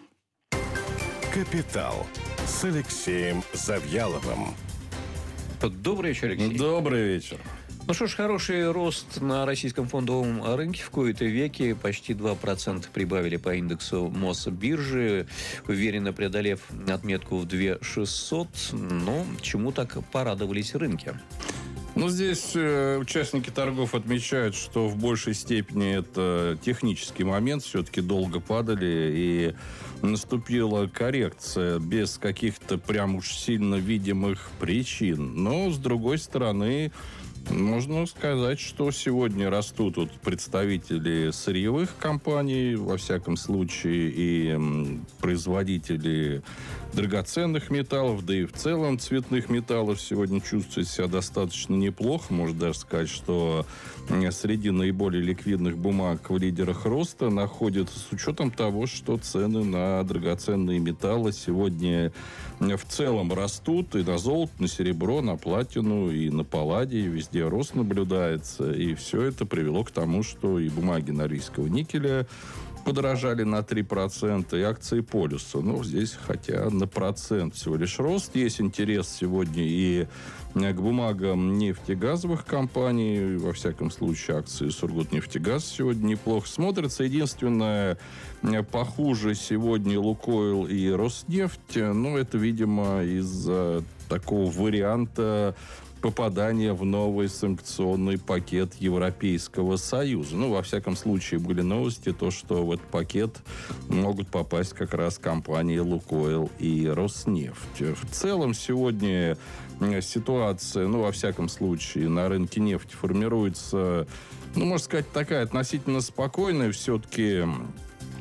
«Капитал» с Алексеем Завьяловым. Добрый вечер, Алексей. Добрый вечер. Ну что ж, хороший рост на российском фондовом рынке в кои-то веки. Почти два процента прибавили по индексу Мосбиржи, уверенно преодолев отметку в две тысячи шестьсот. Но чему так порадовались рынки? Ну, здесь э, участники торгов отмечают, что в большей степени это технический момент. Все-таки долго падали, и наступила коррекция без каких-то прям уж сильно видимых причин. Но, с другой стороны, можно сказать, что сегодня растут вот представители сырьевых компаний, во всяком случае, и м, производители драгоценных металлов, да и в целом цветных металлов сегодня чувствуют себя достаточно неплохо. Можно даже сказать, что среди наиболее ликвидных бумаг в лидерах роста находятся с учетом того, что цены на драгоценные металлы сегодня в целом растут. И на золото, на серебро, на платину, и на палладий. Везде рост наблюдается. И все это привело к тому, что и бумаги норвежского никеля подорожали на три процента, и акции полюса. Ну, здесь хотя на процент всего лишь рост. Есть интерес сегодня и к бумагам нефтегазовых компаний. Во всяком случае, акции Сургутнефтегаз сегодня неплохо смотрятся. Единственное, похуже сегодня Лукойл и Роснефть. Ну, это, видимо, из-за такого варианта попадания в новый санкционный пакет Европейского Союза. Ну, во всяком случае, были новости, то, что в этот пакет могут попасть как раз компании «Лукойл» и «Роснефть». В целом, сегодня ситуация, ну, во всяком случае, на рынке нефти формируется, ну, можно сказать, такая относительно спокойная. Все-таки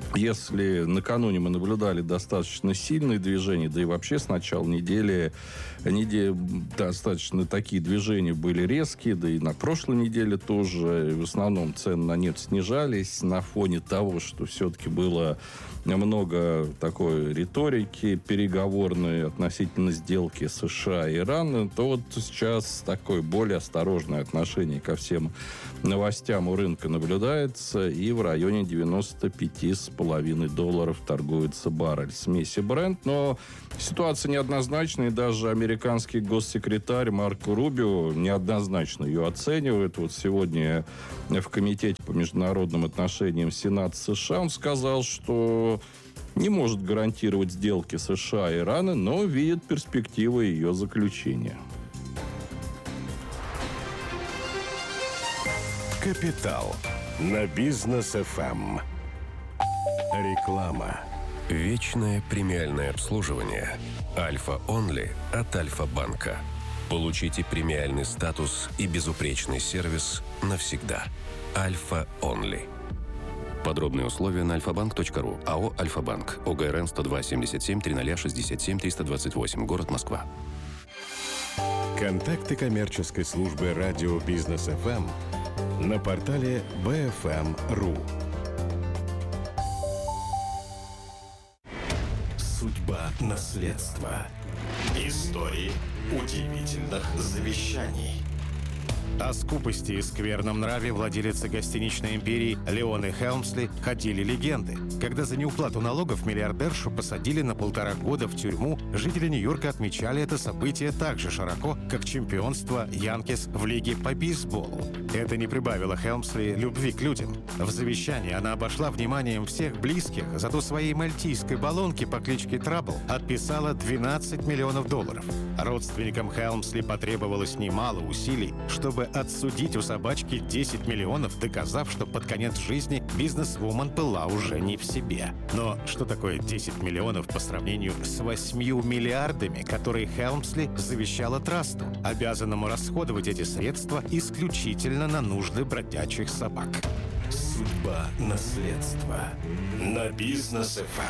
Если накануне мы наблюдали достаточно сильные движения, да и вообще с начала недели, недели достаточно такие движения были резкие, да и на прошлой неделе тоже. В основном цены на нефть снижались на фоне того, что все-таки было много такой риторики переговорной относительно сделки США и Ирана, то вот сейчас такое более осторожное отношение ко всем новостям у рынка наблюдается, и в районе девяносто пять с половиной долларов торгуется баррель смеси Brent. Но ситуация неоднозначная, и даже американский госсекретарь Марко Рубио неоднозначно ее оценивает. Вот сегодня в Комитете по международным отношениям Сената США он сказал, что не может гарантировать сделки США и Ирана, но видит перспективы ее заключения. Капитал на Бизнес эф эм. Реклама. Вечное премиальное обслуживание. Альфа Онли от Альфа-банка. Получите премиальный статус и безупречный сервис навсегда. Альфа Онли. Подробные условия на альфа банк точка ру. АО «Альфа-банк». ОГРН сто два семьдесят семь тридцать шестьдесят семь триста двадцать восемь. Город Москва. Контакты коммерческой службы радио Бизнес эф эм на портале би эф эм точка ру. Судьба наследства. Истории удивительных завещаний. О скупости и скверном нраве владелицы гостиничной империи Леоны Хелмсли ходили легенды. Когда за неуплату налогов миллиардершу посадили на полтора года в тюрьму, жители Нью-Йорка отмечали это событие так же широко, как чемпионство Янкис в лиге по бейсболу. Это не прибавило Хелмсли любви к людям. В завещании она обошла вниманием всех близких, зато своей мальтийской баллонке по кличке Трабл отписала двенадцать миллионов долларов. Родственникам Хелмсли потребовалось немало усилий, чтобы отсудить у собачки десять миллионов, доказав, что под конец жизни бизнесвумен была уже не в себе. Но что такое десять миллионов по сравнению с восьмью миллиардами, которые Хелмсли завещала трасту, обязанному расходовать эти средства исключительно на нужды бродячих собак? Судьба наследства на Бизнес эф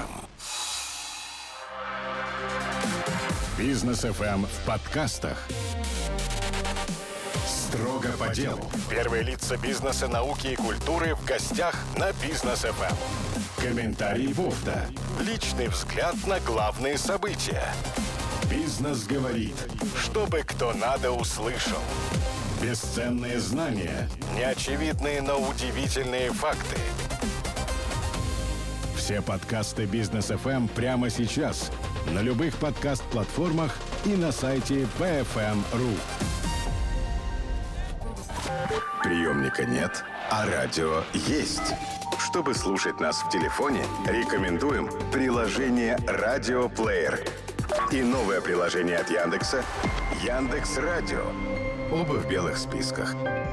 эм. Бизнес эф эм в подкастах. Строго по делу. Первые лица бизнеса, науки и культуры в гостях на Бизнес эф эм. Комментарий Бофта. Личный взгляд на главные события. Бизнес говорит, чтобы кто надо услышал. Бесценные знания, неочевидные, но удивительные факты. Все подкасты Бизнес эф эм прямо сейчас на любых подкаст-платформах и на сайте би эф эм точка ру. Приемника нет, а радио есть. Чтобы слушать нас в телефоне, рекомендуем приложение «Радиоплеер» и новое приложение от Яндекса «Яндекс.Радио». Оба в белых списках.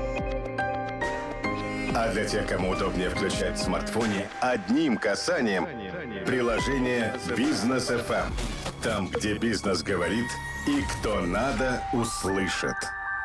А для тех, кому удобнее включать в смартфоне, одним касанием приложение «Бизнес эф эм». Там, где бизнес говорит и кто надо, услышит.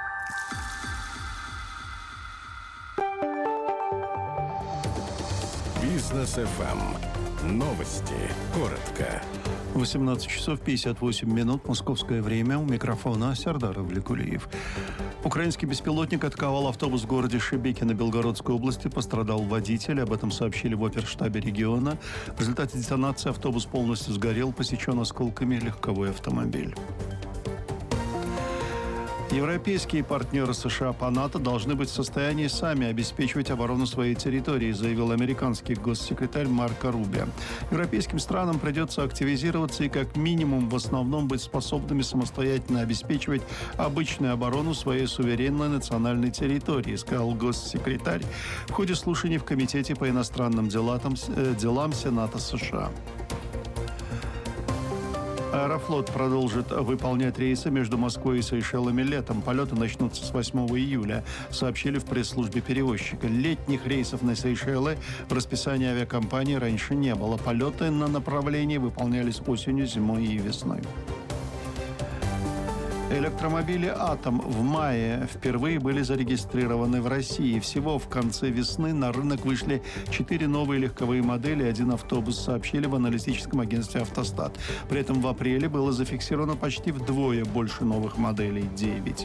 Бизнес эф эм. Новости. Коротко. восемнадцать часов пятьдесят восемь минут. Московское время. У микрофона Сердар Авликулиев. Украинский беспилотник атаковал автобус в городе Шебекино Белгородской области. Пострадал водитель. Об этом сообщили в оперштабе региона. В результате детонации автобус полностью сгорел. Посечен осколками легковой автомобиль. Европейские партнеры США по НАТО должны быть в состоянии сами обеспечивать оборону своей территории, заявил американский госсекретарь Марко Рубио. Европейским странам придется активизироваться и как минимум в основном быть способными самостоятельно обеспечивать обычную оборону своей суверенной национальной территории, сказал госсекретарь в ходе слушаний в Комитете по иностранным делам, делам Сената США. Аэрофлот продолжит выполнять рейсы между Москвой и Сейшелами летом. Полеты начнутся с восьмого июля, сообщили в пресс-службе перевозчика. Летних рейсов на Сейшелы в расписании авиакомпании раньше не было. Полеты на направлении выполнялись осенью, зимой и весной. Электромобили «Атом» в мае впервые были зарегистрированы в России. Всего в конце весны на рынок вышли четыре новые легковые модели и один автобус, сообщили в аналитическом агентстве «Автостат». При этом в апреле было зафиксировано почти вдвое больше новых моделей – девять.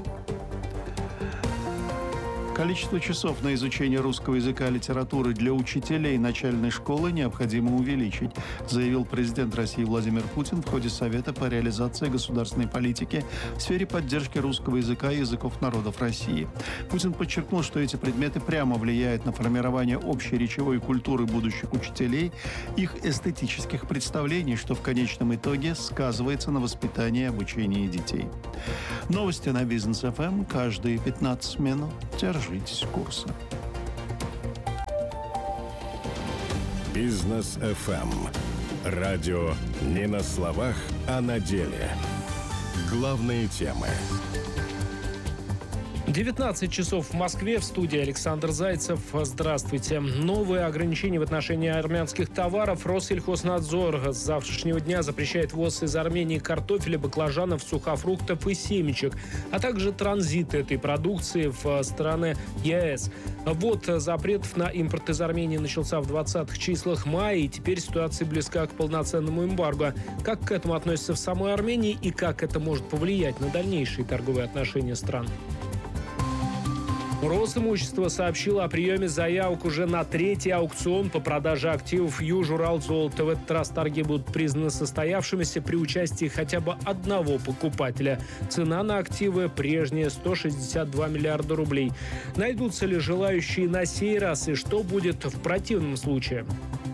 Количество часов на изучение русского языка и литературы для учителей начальной школы необходимо увеличить, заявил президент России Владимир Путин в ходе Совета по реализации государственной политики в сфере поддержки русского языка и языков народов России. Путин подчеркнул, что эти предметы прямо влияют на формирование общей речевой культуры будущих учителей, их эстетических представлений, что в конечном итоге сказывается на воспитании и обучении детей. Новости на Бизнес эф эм каждые пятнадцать минут. Держитесь курса. Бизнес эф эм. Радио не на словах, а на деле. Главные темы. девятнадцать часов в Москве. В студии Александр Зайцев. Здравствуйте. Новые ограничения в отношении армянских товаров. Россельхознадзор с завтрашнего дня запрещает ввоз из Армении картофеля, баклажанов, сухофруктов и семечек, а также транзит этой продукции в страны ЕС. Ввод запретов на импорт из Армении начался в двадцатых числах мая, и теперь ситуация близка к полноценному эмбарго. Как к этому относятся в самой Армении и как это может повлиять на дальнейшие торговые отношения стран? Росимущество сообщило о приеме заявок уже на третий аукцион по продаже активов Южуралзолота. В этот раз торги будут признаны состоявшимися при участии хотя бы одного покупателя. Цена на активы прежняя – сто шестьдесят два миллиарда рублей. Найдутся ли желающие на сей раз и что будет в противном случае?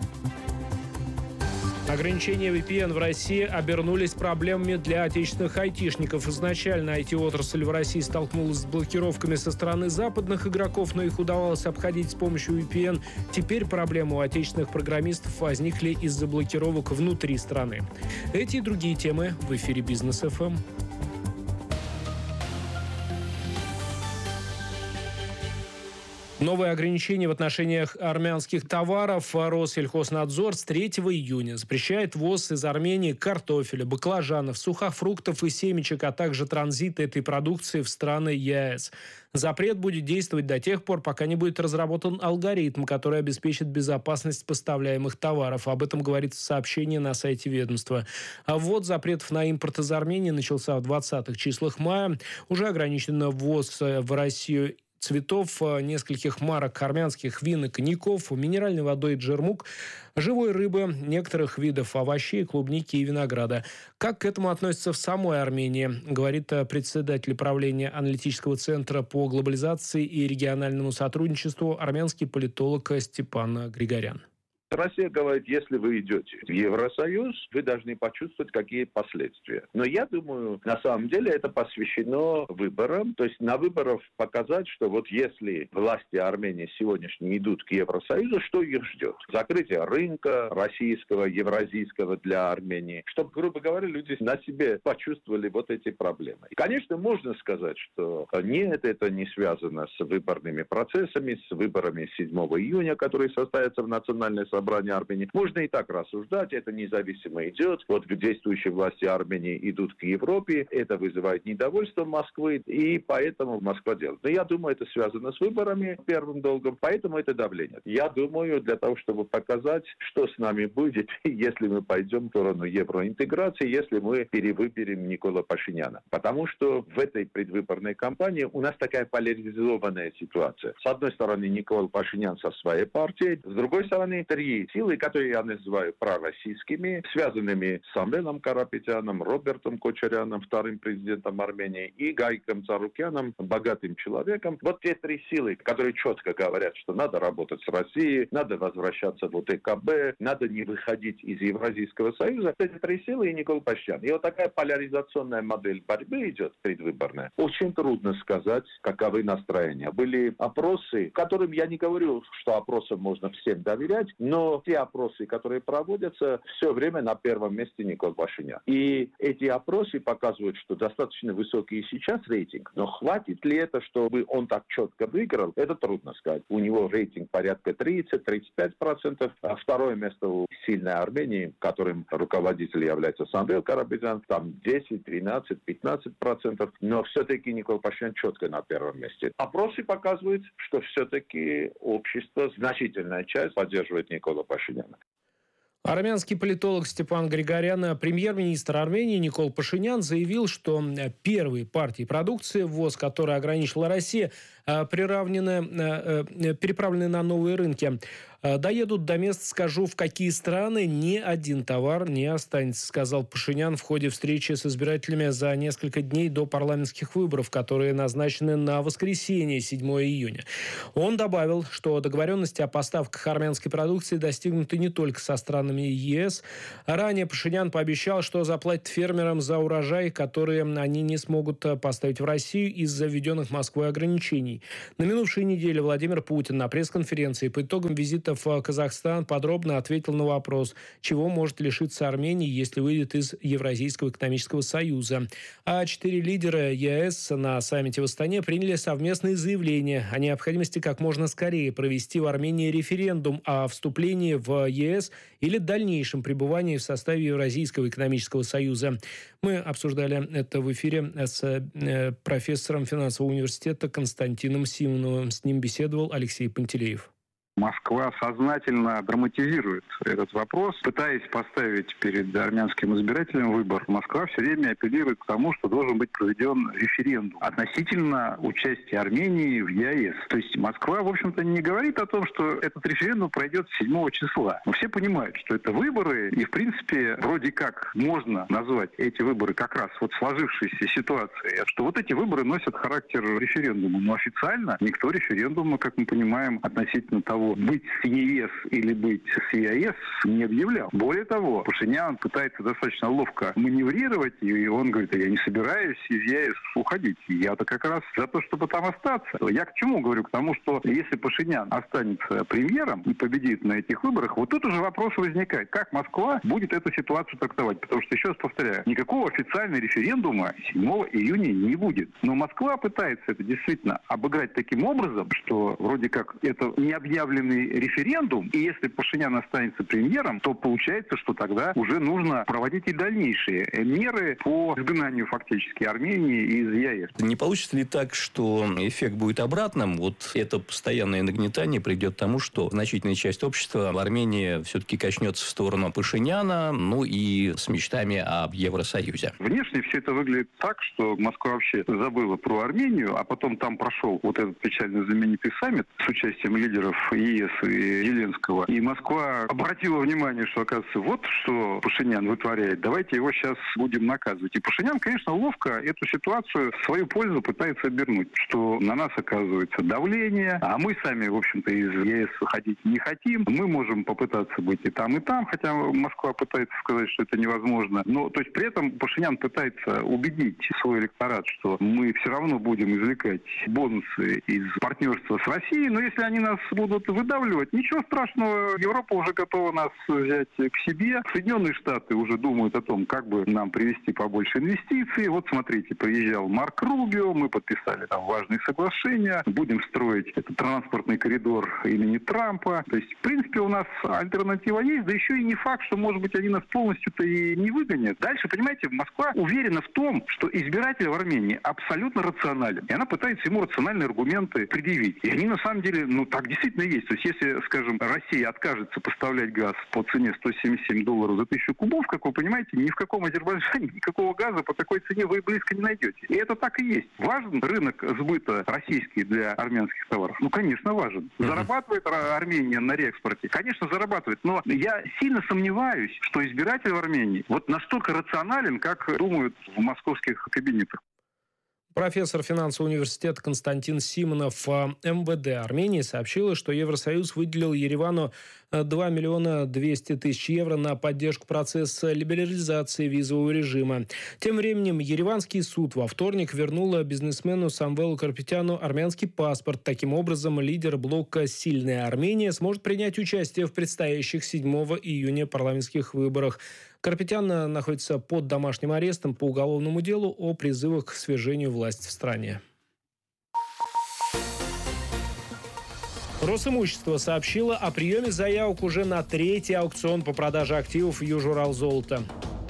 Ограничения ви пи эн в России обернулись проблемами для отечественных айтишников. Изначально ай ти-отрасль в России столкнулась с блокировками со стороны западных игроков, но их удавалось обходить с помощью ви пи эн. Теперь проблемы у отечественных программистов возникли из-за блокировок внутри страны. Эти и другие темы в эфире Бизнес эф эм. Новые ограничения в отношениях армянских товаров. Россельхознадзор с третьего июня запрещает ввоз из Армении картофеля, баклажанов, сухофруктов и семечек, а также транзит этой продукции в страны ЕС. Запрет будет действовать до тех пор, пока не будет разработан алгоритм, который обеспечит безопасность поставляемых товаров. Об этом говорится в сообщении на сайте ведомства. А ввод запретов на импорт из Армении начался в двадцатых числах мая. Уже ограничен ввоз в Россию цветов, нескольких марок армянских вин и коньяков, минеральной водой «Джермук», живой рыбы, некоторых видов овощей, клубники и винограда. Как к этому относятся в самой Армении, говорит председатель правления аналитического центра по глобализации и региональному сотрудничеству армянский политолог Степан Григорян. Россия говорит, если вы идете в Евросоюз, вы должны почувствовать, какие последствия. Но я думаю, на самом деле это посвящено выборам. То есть на выборах показать, что вот если власти Армении сегодняшние идут к Евросоюзу, что их ждет? Закрытие рынка российского, евразийского для Армении. Чтобы, грубо говоря, люди на себе почувствовали вот эти проблемы. И, конечно, можно сказать, что нет, это не связано с выборными процессами, с выборами седьмого июня, которые состоятся в Национальной собрании Армении. Можно и так рассуждать, это независимо идет. Вот действующие власти Армении идут к Европе, это вызывает недовольство Москвы, и поэтому Москва делает. Но я думаю, это связано с выборами первым долгом, поэтому это давление. Я думаю, для того, чтобы показать, что с нами будет, если мы пойдем в сторону евроинтеграции, если мы перевыберем Никола Пашиняна. Потому что в этой предвыборной кампании у нас такая поляризованная ситуация. С одной стороны, Никола Пашинян со своей партией, с другой стороны, три силы, которые я называю пророссийскими, связанными с Самвелом Карапетяном, Робертом Кочаряном, вторым президентом Армении, и Гайком Царукяном, богатым человеком. Вот те три силы, которые четко говорят, что надо работать с Россией, надо возвращаться в о тэ ка бэ, надо не выходить из Евразийского союза. Эти три силы и Никола Пашинян. И вот такая поляризационная модель борьбы идет предвыборная. Очень трудно сказать, каковы настроения. Были опросы, которым я не говорю, что опросам можно всем доверять, но Но те опросы, которые проводятся, все время на первом месте Никол Пашинян. И эти опросы показывают, что достаточно высокий сейчас рейтинг, но хватит ли это, чтобы он так четко выиграл, это трудно сказать. У него рейтинг порядка тридцать-тридцать пять процентов, а второе место у сильной Армении, которым руководитель является Самвел Карапетян, там десять, тринадцать, пятнадцать процентов, но все-таки Никол Пашинян четко на первом месте. Опросы показывают, что все-таки общество, значительная часть поддерживает Никола Пашиняна. Армянский политолог Степан Григорян, премьер-министр Армении Никол Пашинян заявил, что первые партии продукции, ввоз которой ограничила Россия, приравнены, переправлены на новые рынки. Доедут до мест, скажу, в какие страны ни один товар не останется, сказал Пашинян в ходе встречи с избирателями за несколько дней до парламентских выборов, которые назначены на воскресенье, седьмого июня. Он добавил, что договоренности о поставках армянской продукции достигнуты не только со странами ЕС. Ранее Пашинян пообещал, что заплатит фермерам за урожай, которые они не смогут поставить в Россию из-за введенных Москвой ограничений. На минувшей неделе Владимир Путин на пресс-конференции по итогам визита в Казахстан подробно ответил на вопрос, чего может лишиться Армения, если выйдет из Евразийского экономического союза. А четыре лидера ЕС на саммите в Астане приняли совместные заявления о необходимости как можно скорее провести в Армении референдум о вступлении в ЕС или дальнейшем пребывании в составе Евразийского экономического союза. Мы обсуждали это в эфире с профессором финансового университета Константином Симоновым. С ним беседовал Алексей Пантелеев. Москва сознательно драматизирует этот вопрос, пытаясь поставить перед армянским избирателем выбор. Москва все время апеллирует к тому, что должен быть проведен референдум относительно участия Армении в ЕАЭС. То есть Москва, в общем-то, не говорит о том, что этот референдум пройдет седьмого числа. Но все понимают, что это выборы, и, в принципе, вроде как можно назвать эти выборы как раз вот сложившейся ситуацией, что вот эти выборы носят характер референдума. Но официально никто референдума, как мы понимаем, относительно того, быть с ЕС или быть с ЕАЭС не объявлял. Более того, Пашинян пытается достаточно ловко маневрировать, и он говорит, я не собираюсь из ЕАЭС уходить. Я-то как раз за то, чтобы там остаться. Я к чему говорю? К тому, что если Пашинян останется премьером и победит на этих выборах, вот тут уже вопрос возникает, как Москва будет эту ситуацию трактовать. Потому что, еще раз повторяю, никакого официального референдума седьмого июня не будет. Но Москва пытается это действительно обыграть таким образом, что вроде как это не объявлено референдум, и если Пашинян останется премьером, то получается, что тогда уже нужно проводить и дальнейшие меры по изгнанию фактически Армении из ЕАЭС. Не получится ли так, что эффект будет обратным? Вот это постоянное нагнетание придет к тому, что значительная часть общества в Армении все-таки качнется в сторону Пашиняна, ну и с мечтами об Евросоюзе. Внешне все это выглядит так, что Москва вообще забыла про Армению, а потом там прошел вот этот печально знаменитый саммит с участием лидеров ЕС и Зеленского. И Москва обратила внимание, что, оказывается, вот что Пашинян вытворяет. Давайте его сейчас будем наказывать. И Пашинян, конечно, ловко эту ситуацию в свою пользу пытается обернуть, что на нас оказывается давление, а мы сами, в общем-то, из ЕС выходить не хотим. Мы можем попытаться быть и там, и там, хотя Москва пытается сказать, что это невозможно. Но, то есть, при этом Пашинян пытается убедить свой электорат, что мы все равно будем извлекать бонусы из партнерства с Россией, но если они нас будут выдавливать, ничего страшного, Европа уже готова нас взять к себе. Соединенные Штаты уже думают о том, как бы нам привести побольше инвестиций. Вот смотрите, приезжал Марк Рубио, мы подписали там важные соглашения, будем строить этот транспортный коридор имени Трампа. То есть, в принципе, у нас альтернатива есть, да еще и не факт, что, может быть, они нас полностью-то и не выгонят. Дальше, понимаете, Москва уверена в том, что избиратель в Армении абсолютно рационален. И она пытается ему рациональные аргументы предъявить. И они, на самом деле, ну, так действительно есть. То есть, если, скажем, Россия откажется поставлять газ по цене сто семьдесят семь долларов за тысячу кубов, как вы понимаете, ни в каком Азербайджане никакого газа по такой цене вы близко не найдете. И это так и есть. Важен рынок сбыта российский для армянских товаров? Ну, конечно, важен. Зарабатывает Армения на реэкспорте? Конечно, зарабатывает. Но я сильно сомневаюсь, что избиратель в Армении вот настолько рационален, как думают в московских кабинетах. Профессор финансового университета Константин Симонов. МВД Армении сообщила, что Евросоюз выделил Еревану два миллиона двести тысяч евро на поддержку процесса либерализации визового режима. Тем временем Ереванский суд во вторник вернул бизнесмену Самвелу Карапетяну армянский паспорт. Таким образом, лидер блока «Сильная Армения» сможет принять участие в предстоящих седьмого июня парламентских выборах. Карапетян находится под домашним арестом по уголовному делу о призывах к свержению власти в стране. Росимущество сообщило о приеме заявок уже на третий аукцион по продаже активов Южуралзолота.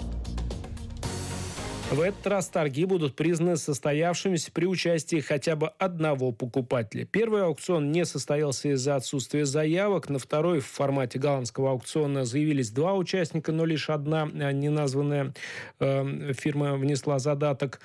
В этот раз торги будут признаны состоявшимися при участии хотя бы одного покупателя. Первый аукцион не состоялся из-за отсутствия заявок. На второй в формате голландского аукциона заявились два участника, но лишь одна неназванная э, фирма внесла задаток.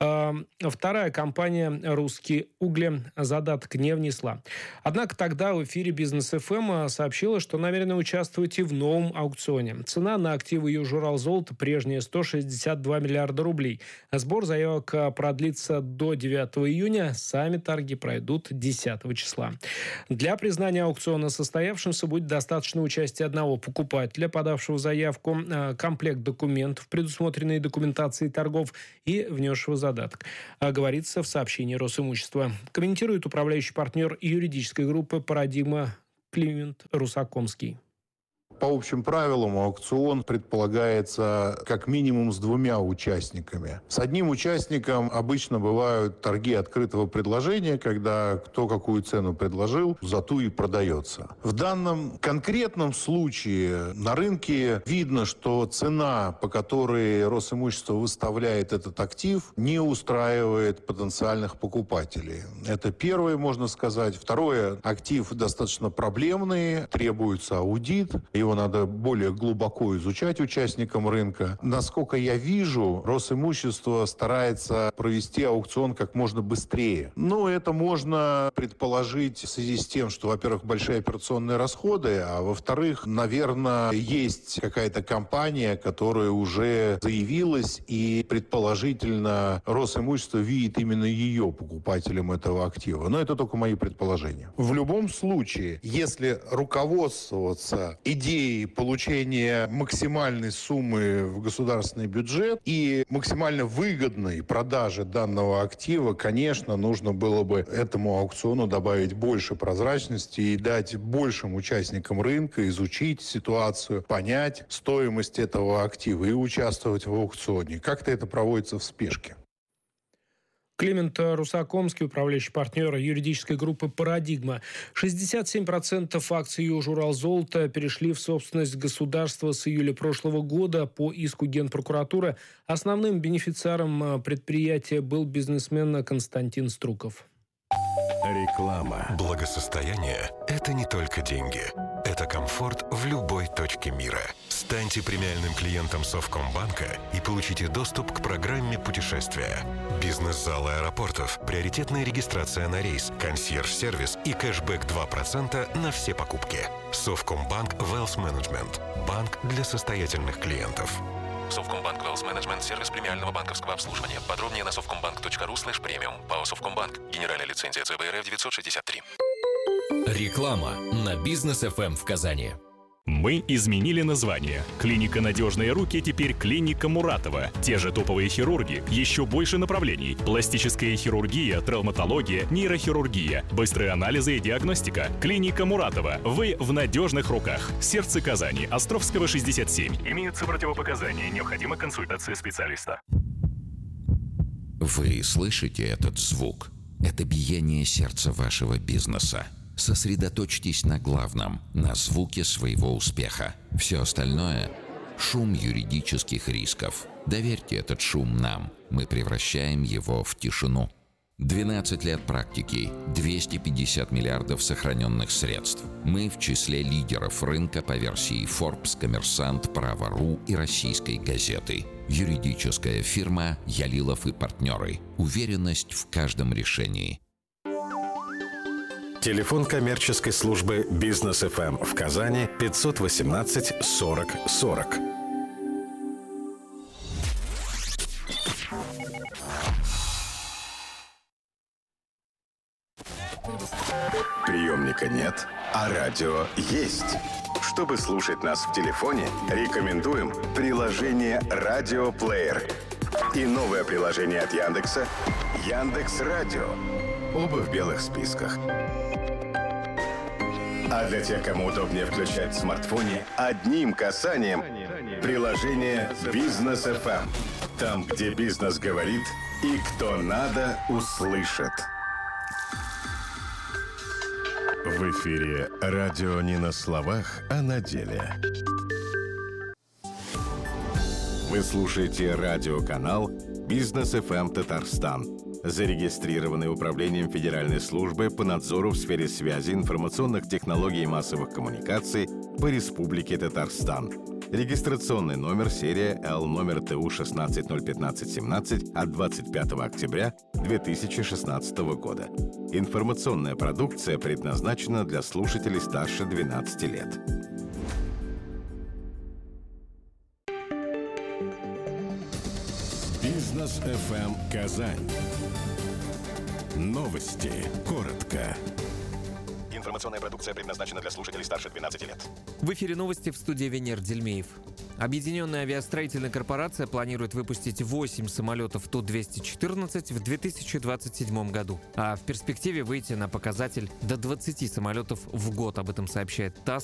Вторая компания «Русские угли» задаток не внесла. Однако тогда в эфире «Бизнес эф эм» сообщила, что намерена участвовать и в новом аукционе. Цена на активы Южуралзолота прежняя сто шестьдесят два миллиарда рублей. Сбор заявок продлится до девятого июня. Сами торги пройдут десятого числа. Для признания аукциона состоявшимся будет достаточно участия одного покупателя, подавшего заявку, комплект документов, предусмотренные документацией торгов и внесшего задаток. Задаток, говорится в сообщении Росимущества. Комментирует управляющий партнер юридической группы «Парадигма» Климент Русакомский. По общим правилам аукцион предполагается как минимум с двумя участниками. С одним участником обычно бывают торги открытого предложения, когда кто какую цену предложил, за ту и продается. В данном конкретном случае на рынке видно, что цена, по которой Росимущество выставляет этот актив, не устраивает потенциальных покупателей. Это первое, можно сказать. Второе, актив достаточно проблемный, требуется аудит, его надо более глубоко изучать участникам рынка. Насколько я вижу, Росимущество старается провести аукцион как можно быстрее. Но это можно предположить в связи с тем, что, во-первых, большие операционные расходы, а во-вторых, наверное, есть какая-то компания, которая уже заявилась, и предположительно Росимущество видит именно ее покупателем этого актива. Но это только мои предположения. В любом случае, если руководствоваться идеей получения максимальной суммы в государственный бюджет и максимально выгодной продажи данного актива, конечно, нужно было бы этому аукциону добавить больше прозрачности и дать большим участникам рынка изучить ситуацию, понять стоимость этого актива и участвовать в аукционе. Как-то это проводится в спешке. Климент Русакомский, управляющий партнер юридической группы «Парадигма». шестьдесят семь процентов акций Южуралзолота перешли в собственность государства с июля прошлого года по иску Генпрокуратуры. Основным бенефициаром предприятия был бизнесмен Константин Струков. Реклама. Благосостояние – это не только деньги. Это комфорт в любой точке мира. Станьте премиальным клиентом Совкомбанка и получите доступ к программе путешествия. Бизнес-залы аэропортов, приоритетная регистрация на рейс, консьерж-сервис и кэшбэк два процента на все покупки. Совкомбанк Wealth Management. Банк для состоятельных клиентов. Совкомбанк Wealth Management – сервис премиального банковского обслуживания. Подробнее на совкомбанк точка ру слэш премиум. ПАО Совкомбанк. Генеральная лицензия ЦБРФ девятьсот шестьдесят три. Реклама на Бизнес эф эм в Казани. Мы изменили название. Клиника «Надежные руки» теперь клиника Муратова. Те же топовые хирурги, еще больше направлений. Пластическая хирургия, травматология, нейрохирургия, быстрые анализы и диагностика. Клиника Муратова. Вы в надежных руках. Сердце Казани. Островского, шестьдесят семь. Имеются противопоказания. Необходима консультация специалиста. Вы слышите этот звук? Это биение сердца вашего бизнеса. Сосредоточьтесь на главном, на звуке своего успеха. Все остальное – шум юридических рисков. Доверьте этот шум нам. Мы превращаем его в тишину. двенадцать лет практики, двести пятьдесят миллиардов сохраненных средств. Мы в числе лидеров рынка по версии Forbes, Коммерсант, Право.ру и Российской газеты. Юридическая фирма «Ялилов и партнеры». Уверенность в каждом решении. Телефон коммерческой службы «Бизнес эф эм» в Казани пятьсот восемнадцать сорок сорок. Радио есть. Чтобы слушать нас в телефоне, рекомендуем приложение «Радиоплеер» и новое приложение от Яндекса «Яндекс.Радио». Оба в белых списках. А для тех, кому удобнее включать в смартфоне, одним касанием приложение «Бизнес эф эм». Там, где бизнес говорит и кто надо, услышит. В эфире радио не на словах, а на деле. Вы слушаете радиоканал «Бизнес эф эм Татарстан», зарегистрированный Управлением Федеральной службы по надзору в сфере связи, информационных технологий и массовых коммуникаций по Республике Татарстан. Регистрационный номер серия Л номер Т У шестнадцать ноль пятнадцать семнадцать от двадцать пятого октября две тысячи шестнадцатого года. Информационная продукция предназначена для слушателей старше двенадцати лет. Бизнес эф эм Казань. Новости. Коротко. Информационная продукция предназначена для слушателей старше двенадцати лет. В эфире новости, в студии Венер Дельмеев. Объединенная авиастроительная корпорация планирует выпустить восемь самолетов Ту двести четырнадцать в две тысячи двадцать седьмом году, а в перспективе выйти на показатель до двадцати самолетов в год. Об этом сообщает ТАСС